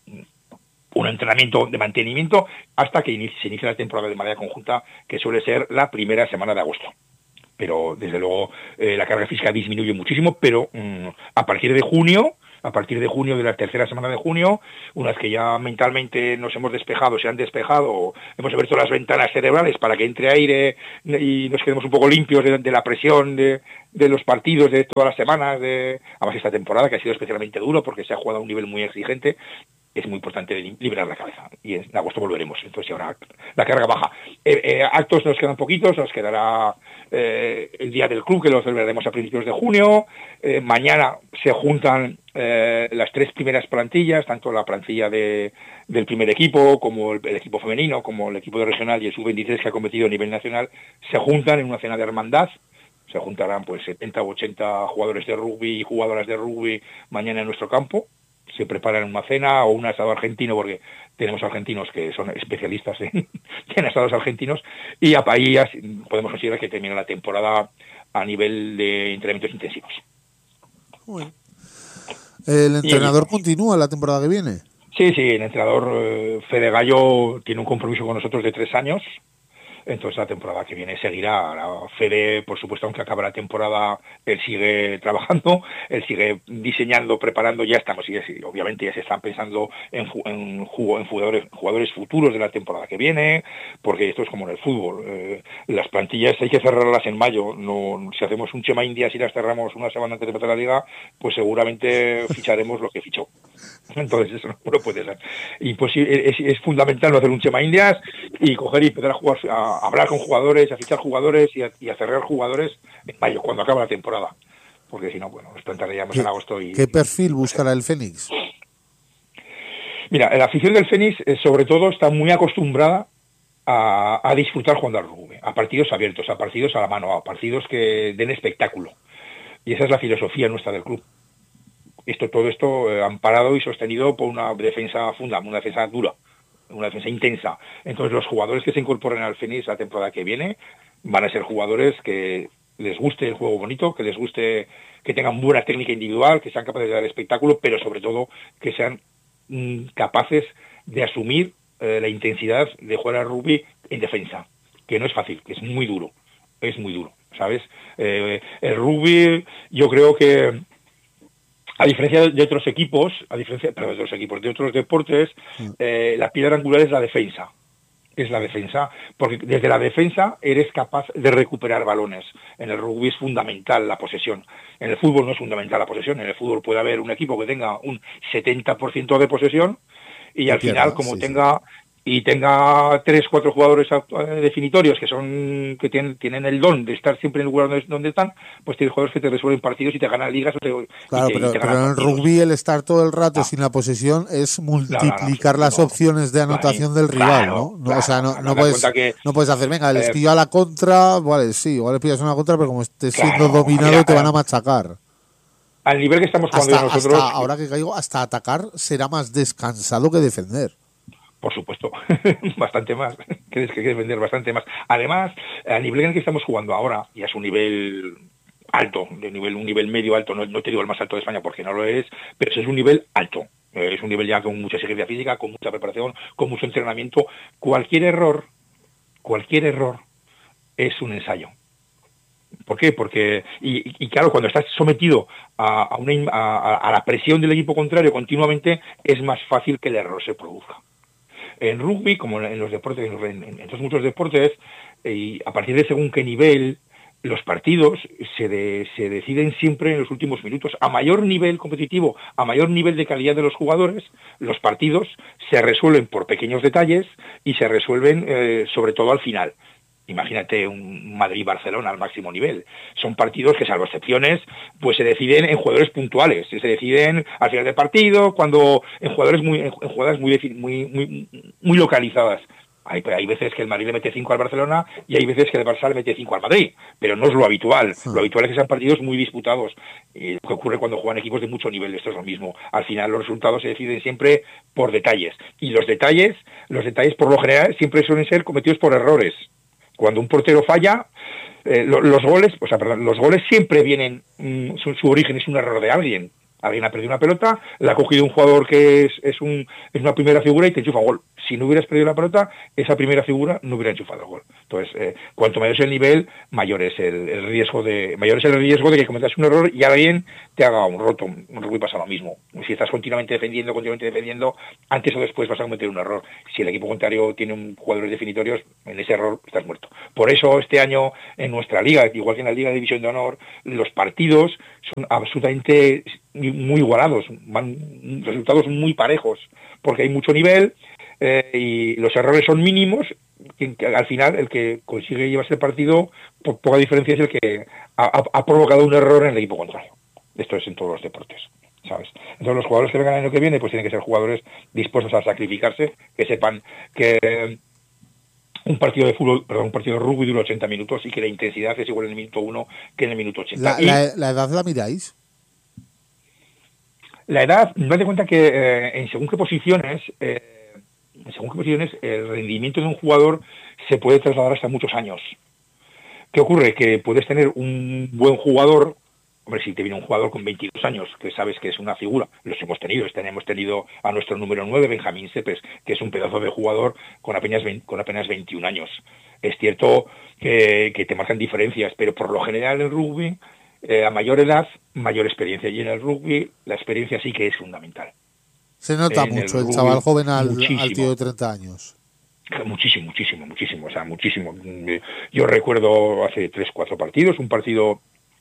un entrenamiento de mantenimiento hasta que inicie, se inicie la temporada de manera conjunta, que suele ser la primera semana de agosto. Pero desde luego eh, la carga física disminuye muchísimo, pero mmm, a partir de junio, a partir de junio, de la tercera semana de junio, una vez que ya mentalmente nos hemos despejado, se han despejado, hemos abierto las ventanas cerebrales para que entre aire y nos quedemos un poco limpios de, de la presión de, de los partidos de todas las semanas, de además esta temporada que ha sido especialmente duro porque se ha jugado a un nivel muy exigente, es muy importante liberar la cabeza. Y en agosto volveremos, entonces ahora la carga baja. Eh, eh, actos nos quedan poquitos, nos quedará eh, el día del club, que lo celebraremos a principios de junio. Eh, mañana se juntan eh, las tres primeras plantillas, tanto la plantilla de, del primer equipo, como el, el equipo femenino, como el equipo de regional y el sub veintitrés que ha competido a nivel nacional, se juntan en una cena de hermandad. Se juntarán pues setenta u ochenta jugadores de rugby y jugadoras de rugby mañana en nuestro campo. Se preparan una cena o un asado argentino, porque tenemos argentinos que son especialistas en, en asados argentinos, y ahí podemos considerar que termina la temporada a nivel de entrenamientos intensivos. Uy. ¿El entrenador y, continúa la temporada que viene? Sí, sí, el entrenador eh, Fede Gallo tiene un compromiso con nosotros de tres años. Entonces la temporada que viene seguirá. Fede, por supuesto, aunque acabe la temporada, él sigue trabajando, él sigue diseñando, preparando, ya estamos, y obviamente ya se están pensando en, en, en jugadores, jugadores futuros de la temporada que viene, porque esto es como en el fútbol. Eh, las plantillas hay que cerrarlas en mayo. No, si hacemos un Chema Indias y las cerramos una semana antes de empezar la liga, pues seguramente ficharemos lo que fichó. Entonces eso no, no puede ser. Y pues sí, es, es fundamental no hacer un Chema Indias y coger y empezar a jugar, a, a hablar con jugadores, a fichar jugadores y a, y a cerrar jugadores en mayo, cuando acaba la temporada. Porque si no, bueno, nos plantaríamos en agosto. Y ¿Qué perfil buscará el Fénix? Mira, la afición del Fénix, eh, sobre todo, está muy acostumbrada a, a disfrutar jugando al rugby, a partidos abiertos, a partidos a la mano, a partidos que den espectáculo. Y esa es la filosofía nuestra del club. Esto, todo esto eh, amparado y sostenido por una defensa funda, una defensa dura, una defensa intensa. Entonces los jugadores que se incorporen al Fénix la temporada que viene van a ser jugadores que les guste el juego bonito, que les guste, que tengan buena técnica individual, que sean capaces de dar espectáculo, pero sobre todo que sean mm, capaces de asumir eh, la intensidad de jugar al rugby en defensa, que no es fácil, que es muy duro, es muy duro, ¿sabes? Eh, el rugby, yo creo que a diferencia de otros equipos, a diferencia perdón, de otros equipos, de otros deportes, eh, la piedra angular es la defensa. Es la defensa, porque desde la defensa eres capaz de recuperar balones. En el rugby es fundamental la posesión. En el fútbol no es fundamental la posesión. En el fútbol puede haber un equipo que tenga un setenta por ciento de posesión y al pierda, final, como sí, tenga... Sí. y tenga tres, cuatro jugadores definitorios que son que tienen, tienen el don de estar siempre en el lugar donde, donde están, pues tienes jugadores que te resuelven partidos y te ganan ligas. O te, claro, y te, pero, y te pero en el rugby el estar todo el rato no. sin la posesión es multiplicar no, no, no, las no, opciones de anotación claro, del rival, ¿no? no claro, o sea, no, claro, no, puedes, que, no puedes hacer, venga, les eh, pillo a la contra, vale, sí, igual les pillas una contra, pero como estés claro, siendo dominado mira, te van a machacar. Al nivel que estamos jugando hasta, nosotros... Hasta, ahora que caigo, hasta atacar será más descansado que defender. Por supuesto, bastante más, que que defender bastante más. Además, al nivel en el que estamos jugando ahora, ya es un nivel alto, de nivel un nivel medio alto, no, no te digo el más alto de España porque no lo es, pero es un nivel alto. Eh, es un nivel ya con mucha exigencia física, con mucha preparación, con mucho entrenamiento. Cualquier error, cualquier error es un ensayo. ¿Por qué? Porque, y, y claro, cuando estás sometido a, a, una, a, a la presión del equipo contrario continuamente, es más fácil que el error se produzca. En rugby, como en los deportes, en, en otros muchos deportes, y a partir de según qué nivel, los partidos se, de, se deciden siempre en los últimos minutos. A mayor nivel competitivo, a mayor nivel de calidad de los jugadores, los partidos se resuelven por pequeños detalles y se resuelven eh, sobre todo al final. Imagínate un Madrid-Barcelona al máximo nivel. Son partidos que, salvo excepciones, pues se deciden en jugadores puntuales. Se deciden al final del partido, cuando en jugadores muy, en jugadas muy, muy, muy, muy localizadas. Hay, hay veces que el Madrid le mete cinco al Barcelona y hay veces que el Barça le mete cinco al Madrid, pero no es lo habitual. Lo habitual es que sean partidos muy disputados. Y lo que ocurre cuando juegan equipos de mucho nivel, esto es lo mismo. Al final los resultados se deciden siempre por detalles. Y los detalles, los detalles por lo general siempre suelen ser cometidos por errores. Cuando un portero falla, eh, lo, los goles, o sea, perdón, los goles siempre vienen, mmm, su, su origen es un error de alguien. Alguien ha perdido una pelota, la ha cogido un jugador que es, es, un, es una primera figura y te enchufa gol. Si no hubieras perdido la pelota, esa primera figura no hubiera enchufado el gol. Entonces, eh, cuanto mayor es el nivel, mayor es el, el riesgo de mayor es el riesgo de que cometas un error y alguien te haga un roto. Un rugby pasa lo mismo. Si estás continuamente defendiendo, continuamente defendiendo, antes o después vas a cometer un error. Si el equipo contrario tiene un jugadores definitorios, en ese error estás muerto. Por eso este año en nuestra liga, igual que en la Liga de División de Honor, los partidos son absolutamente muy igualados, van resultados muy parejos, porque hay mucho nivel eh, y los errores son mínimos, que, que al final el que consigue llevarse el partido, por poca diferencia, es el que ha, ha provocado un error en el equipo contrario. Esto es en todos los deportes, ¿sabes? Entonces los jugadores que vengan el año que viene pues tienen que ser jugadores dispuestos a sacrificarse, que sepan que eh, un partido de fútbol, perdón, un partido de rugby dura ochenta minutos y que la intensidad es igual en el minuto uno que en el minuto ochenta. ¿La, y, la, la edad la miráis? La edad, date cuenta que eh, en según qué posiciones, eh, en según qué posiciones, el rendimiento de un jugador se puede trasladar hasta muchos años. ¿Qué ocurre? Que puedes tener un buen jugador, hombre, si te viene un jugador con veintidós años, que sabes que es una figura, los hemos tenido, este año hemos tenido a nuestro número nueve, Benjamín Cepes, que es un pedazo de jugador con apenas, veinte, con apenas veintiún años. Es cierto que, que te marcan diferencias, pero por lo general en rugby, Eh, a mayor edad, mayor experiencia. Y en el rugby, la experiencia sí que es fundamental. Se nota en mucho el, el chaval joven al, al tío de treinta años. Muchísimo, muchísimo, muchísimo. O sea, muchísimo. Yo recuerdo hace tres, cuatro partidos, un partido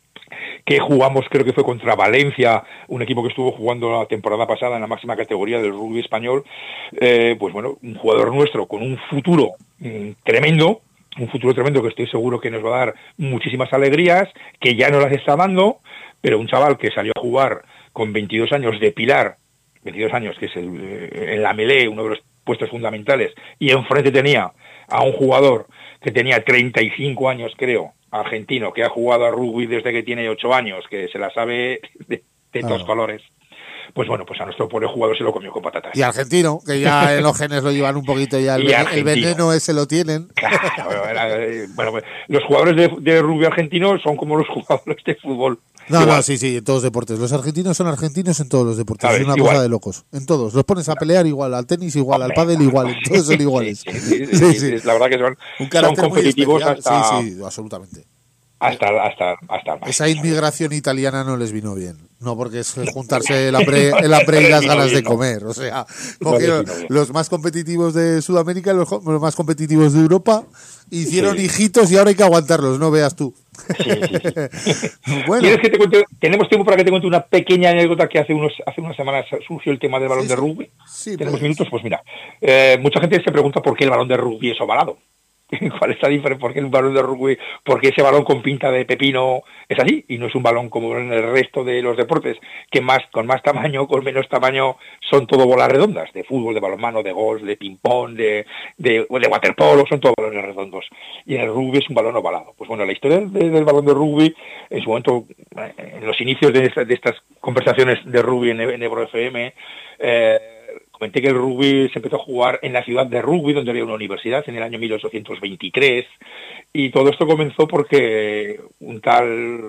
que jugamos, creo que fue contra Valencia, un equipo que estuvo jugando la temporada pasada en la máxima categoría del rugby español. Eh, pues bueno, un jugador nuestro con un futuro mmm, tremendo, un futuro tremendo que estoy seguro que nos va a dar muchísimas alegrías, que ya no las está dando, pero un chaval que salió a jugar con veintidós años de pilar, veintidós años, que es el, en la melee, uno de los puestos fundamentales, y enfrente tenía a un jugador que tenía treinta y cinco años, creo, argentino, que ha jugado a rugby desde que tiene ocho años, que se la sabe de, de todos claro. colores. Pues bueno, pues a nuestro pobre jugador se lo comió con patatas. Y argentino, que ya en los genes lo llevan un poquito ya, el, ven, el veneno ese lo tienen. Claro, era, bueno, pues, los jugadores de, de rugby argentino son como los jugadores de fútbol. No, igual. no, sí, sí, en todos los deportes. Los argentinos son argentinos en todos los deportes. ¿Sabes? Es una igual. cosa de locos. En todos. Los pones a pelear igual, al tenis igual, Hombre, al pádel igual, en todos son iguales. Sí, sí, sí, sí, sí, sí. La verdad que son, un son competitivos hasta... Sí, sí, absolutamente. Hasta, hasta, hasta más. Esa inmigración italiana no les vino bien. No, porque es juntarse el hambre, el hambre y las ganas de comer. O sea, cogieron los más competitivos de Sudamérica, los, los más competitivos de Europa, hicieron sí. hijitos y ahora hay que aguantarlos, no veas tú. Sí, sí, sí. Bueno. ¿Quieres que te cuente? Tenemos tiempo para que te cuente una pequeña anécdota que hace unos hace unas semanas surgió el tema del balón sí, de rugby. Sí, Tenemos pues. minutos, pues mira. Eh, mucha gente se pregunta por qué el balón de rugby es ovalado. ¿Cuál es la diferencia? ¿Por qué el balón de rugby, por qué ese balón con pinta de pepino es así? Y no es un balón como en el resto de los deportes, que más con más tamaño, con menos tamaño, son todo bolas redondas, de fútbol, de balonmano, de golf, de ping-pong, de, de, de waterpolo, son todos balones redondos. Y en el rugby es un balón ovalado. Pues bueno, la historia de, del balón de rugby, en su momento, en los inicios de, esta, de estas conversaciones de rugby en, en Ebro F M, eh, comenté que el rugby se empezó a jugar en la ciudad de Rugby, donde había una universidad, en el año mil ochocientos veintitrés, y todo esto comenzó porque un tal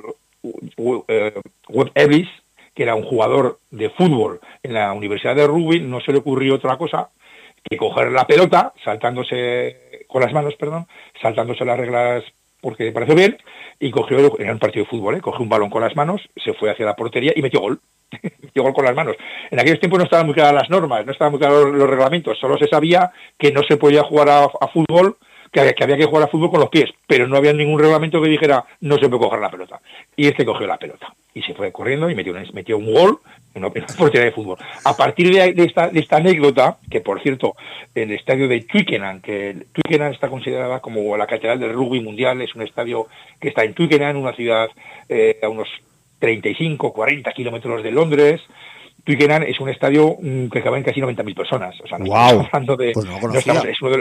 Webb Ellis, que era un jugador de fútbol en la universidad de Rugby, no se le ocurrió otra cosa que coger la pelota, saltándose con las manos, perdón, saltándose las reglas porque le pareció bien, y cogió, era un partido de fútbol, ¿eh? cogió un balón con las manos, se fue hacia la portería y metió gol. Metió gol con las manos. En aquellos tiempos no estaban muy claras las normas, no estaban muy claros los, los reglamentos, solo se sabía que no se podía jugar a, a fútbol, que había, que había que jugar a fútbol con los pies, pero no había ningún reglamento que dijera no se puede coger la pelota. Y este cogió la pelota y se fue corriendo y metió, una, metió un gol en una portería de fútbol. A partir de, de, esta, de esta anécdota, que por cierto, el estadio de Twickenham, que Twickenham está considerada como la catedral del rugby mundial, es un estadio que está en Twickenham, una ciudad eh, a unos treinta y cinco, cuarenta kilómetros de Londres. Twickenham es un estadio mmm, que caben casi noventa mil personas. O sea, no wow. estamos hablando de... Pues no no estamos, es uno de los,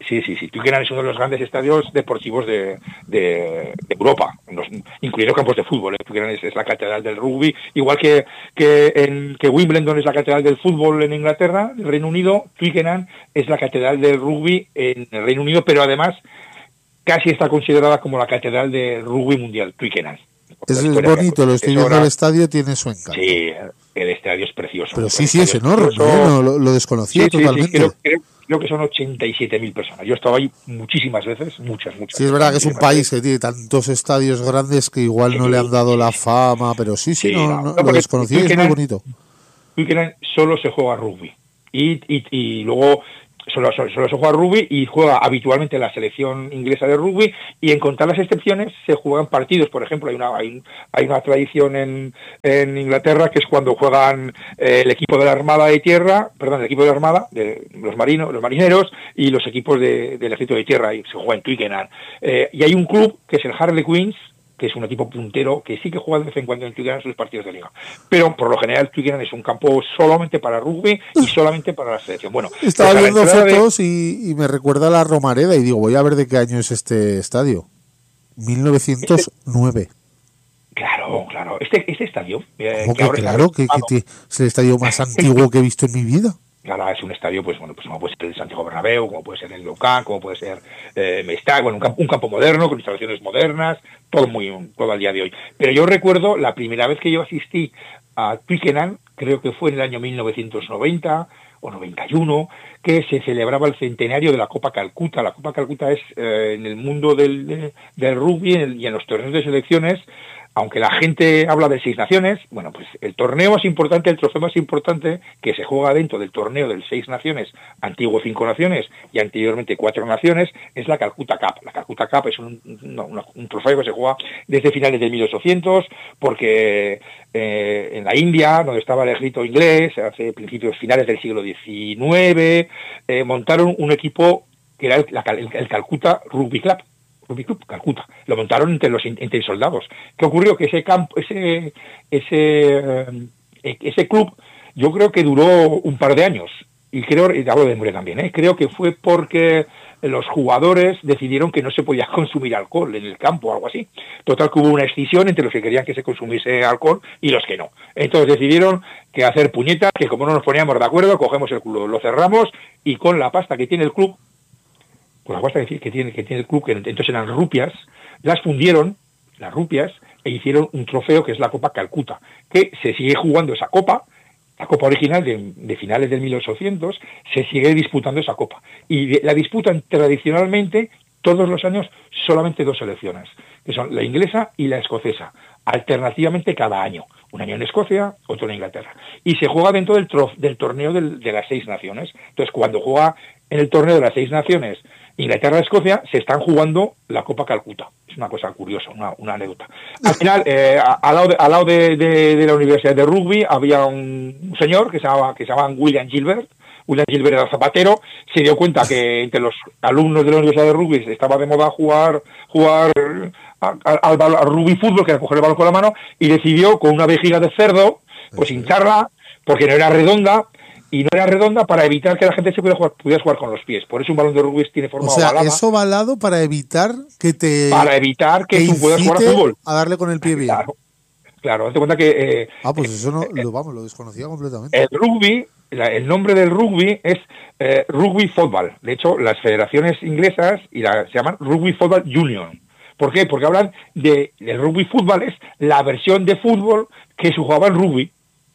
Sí, sí, sí. Twickenham es uno de los grandes estadios deportivos de, de, de Europa, los, incluyendo campos de fútbol. ¿eh? Twickenham es, es la catedral del rugby, igual que que, en, que Wimbledon es la catedral del fútbol en Inglaterra, en el Reino Unido. Twickenham es la catedral del rugby en el Reino Unido, pero además casi está considerada como la catedral del rugby mundial, Twickenham. Es, es bonito, lo estoy viendo, el estadio tiene su encanto. Sí, el estadio es precioso. Pero sí, sí, es enorme, ¿eh? no, lo, lo desconocía sí, totalmente. Sí, sí, creo, creo, creo que son ochenta y siete mil personas. Yo he estado ahí muchísimas veces, muchas, muchas. Sí, es verdad que es un país que tiene tantos estadios grandes que igual sí, no le han dado la fama, pero sí, sí, sí no, no, no, lo desconocía y es muy bonito. Twickenham solo se juega rugby. Y, y, y luego... Solo, solo, solo se juega rugby y juega habitualmente la selección inglesa de rugby, y en contar las excepciones se juegan partidos. Por ejemplo, hay una hay, hay una tradición en, en Inglaterra que es cuando juegan eh, el equipo de la Armada de Tierra, perdón, el equipo de la Armada, de los marinos, los marineros y los equipos de, del Ejército de Tierra, y se juega en Twickenham. Eh, y hay un club que es el Harlequins, que es un equipo puntero, que sí que juega de vez en cuando en Twickenham sus partidos de liga. Pero por lo general Twickenham es un campo solamente para rugby y solamente para la selección. Bueno, estaba pues viendo fotos de... y, y me recuerda a la Romareda y digo, voy a ver de qué año es este estadio. mil novecientos nueve. Este... Claro, claro. Este, este estadio... Eh, que, que claro, que, que es el estadio más antiguo que he visto en mi vida. Claro, es un estadio, pues bueno, pues como puede ser el Santiago Bernabéu, como puede ser el Nou Camp, como puede ser eh, Mestalla, bueno, un campo, un campo moderno, con instalaciones modernas, todo muy, todo al día de hoy. Pero yo recuerdo la primera vez que yo asistí a Twickenham, creo que fue en el año mil novecientos noventa o noventa y uno, que se celebraba el centenario de la Copa Calcuta. La Copa Calcuta es, eh, en el mundo del, de, del rugby en el, y en los torneos de selecciones, aunque la gente habla de seis naciones, bueno, pues el torneo más importante, el trofeo más importante que se juega dentro del torneo del seis naciones, antiguo cinco naciones y anteriormente cuatro naciones, es la Calcutta Cup. La Calcutta Cup es un, no, una, un trofeo que se juega desde finales de mil ochocientos, porque eh, en la India, donde estaba el ejército inglés, hace principios finales del siglo diecinueve, eh, montaron un equipo que era el, la, el, el Calcutta Rugby Club. Rugby Club Calcuta, lo montaron entre los entre soldados. ¿Qué ocurrió? Que ese campo, ese ese ese club, yo creo que duró un par de años, y creo, y hablo de memoria también, ¿eh? creo que fue porque los jugadores decidieron que no se podía consumir alcohol en el campo o algo así. Total, que hubo una escisión entre los que querían que se consumiese alcohol y los que no. Entonces decidieron que hacer puñetas, que como no nos poníamos de acuerdo, cogemos el club, lo cerramos, y con la pasta que tiene el club, pues la pasta que tiene, que tiene el club, que entonces eran rupias, las fundieron, las rupias, e hicieron un trofeo que es la Copa Calcuta, que se sigue jugando esa copa, la copa original de, de finales del mil ochocientos, se sigue disputando esa copa. Y de, la disputan tradicionalmente todos los años solamente dos selecciones, que son la inglesa y la escocesa, alternativamente cada año. Un año en Escocia, otro en Inglaterra. Y se juega dentro del, trof, del torneo del, de las seis naciones. Entonces, cuando juega en el torneo de las seis naciones Inglaterra y Escocia, se están jugando la Copa Calcuta. Es una cosa curiosa, una, una anécdota. Al final, eh, al lado, de, al lado de, de, de la Universidad de Rugby, había un, un señor que se llamaba, que se llamaba William Gilbert. William Gilbert era zapatero, se dio cuenta que entre los alumnos de la Universidad de Rugby estaba de moda jugar jugar al, al, al rugby fútbol, que era coger el balón con la mano, y decidió, con una vejiga de cerdo, pues hincharla, porque no era redonda, y no era redonda para evitar que la gente se pudiera jugar, pudiera jugar con los pies. Por eso un balón de rugby tiene forma ovalada. O sea, ovalada, eso ovalado para evitar que te... Para evitar que, que tú puedas jugar a fútbol. A darle con el pie bien. Claro, claro, date cuenta que... Eh, ah, pues eso no, eh, lo, vamos, lo desconocía completamente. El rugby, la, el nombre del rugby es eh, Rugby Football. De hecho, las federaciones inglesas y la, se llaman Rugby Football Union. ¿Por qué? Porque hablan de... El rugby fútbol es la versión de fútbol que se jugaba en rugby.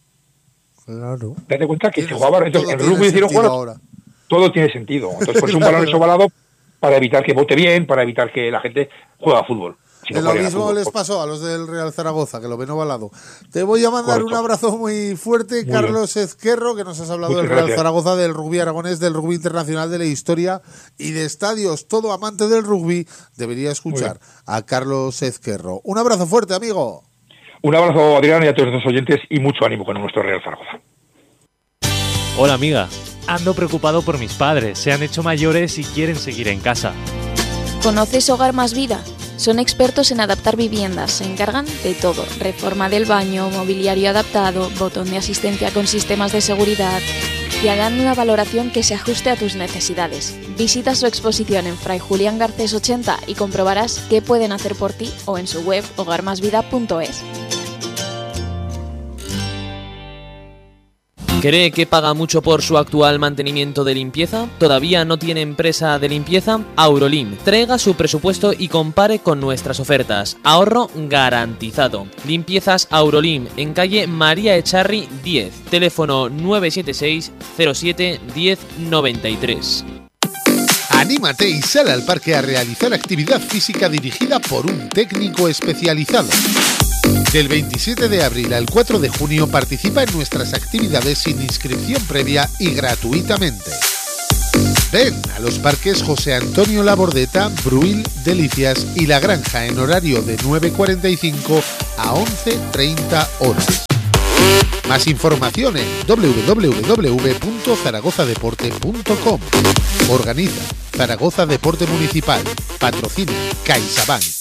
Claro. Date cuenta que se jugaba, entonces el rugby hicieron jugar, ahora. Todo tiene sentido. Entonces, por eso un Claro. balón es ovalado, para evitar que vote bien, para evitar que la gente juegue a fútbol. Si no lo jugarían a mismo fútbol. les pasó a los del Real Zaragoza, que lo ven ovalado. Te voy a mandar Correcto. un abrazo muy fuerte, Muy Carlos Ezquerro, que nos has hablado Muchas del Real gracias. Zaragoza, del rugby aragonés, del rugby internacional, de la historia y de estadios. Todo amante del rugby debería escuchar a Carlos Ezquerro. Un abrazo fuerte, amigo. Un abrazo, Adrián, y a todos los oyentes, y mucho ánimo con nuestro Real Zaragoza. Hola amiga, ando preocupado por mis padres, se han hecho mayores y quieren seguir en casa. ¿Conoces Hogar Más Vida? Son expertos en adaptar viviendas, se encargan de todo, reforma del baño, mobiliario adaptado, botón de asistencia con sistemas de seguridad. y harán una valoración que se ajuste a tus necesidades. Visita su exposición en Fray Julián Garcés ochenta y comprobarás qué pueden hacer por ti o en su web hogar más vida punto es. ¿Cree que paga mucho por su actual mantenimiento de limpieza? ¿Todavía no tiene empresa de limpieza? Aurolim. Traiga su presupuesto y compare con nuestras ofertas. Ahorro garantizado. Limpiezas Aurolim, en calle María Echarri diez. Teléfono nueve siete seis cero siete uno cero nueve tres. Anímate y sal al parque a realizar actividad física dirigida por un técnico especializado. Del veintisiete de abril al cuatro de junio participa en nuestras actividades sin inscripción previa y gratuitamente. Ven a los parques José Antonio Labordeta, Bruil, Delicias y La Granja en horario de nueve cuarenta y cinco a once treinta horas. Más información en doble u doble u doble u punto zaragoza deporte punto com. Organiza Zaragoza Deporte Municipal. Patrocina CaixaBank.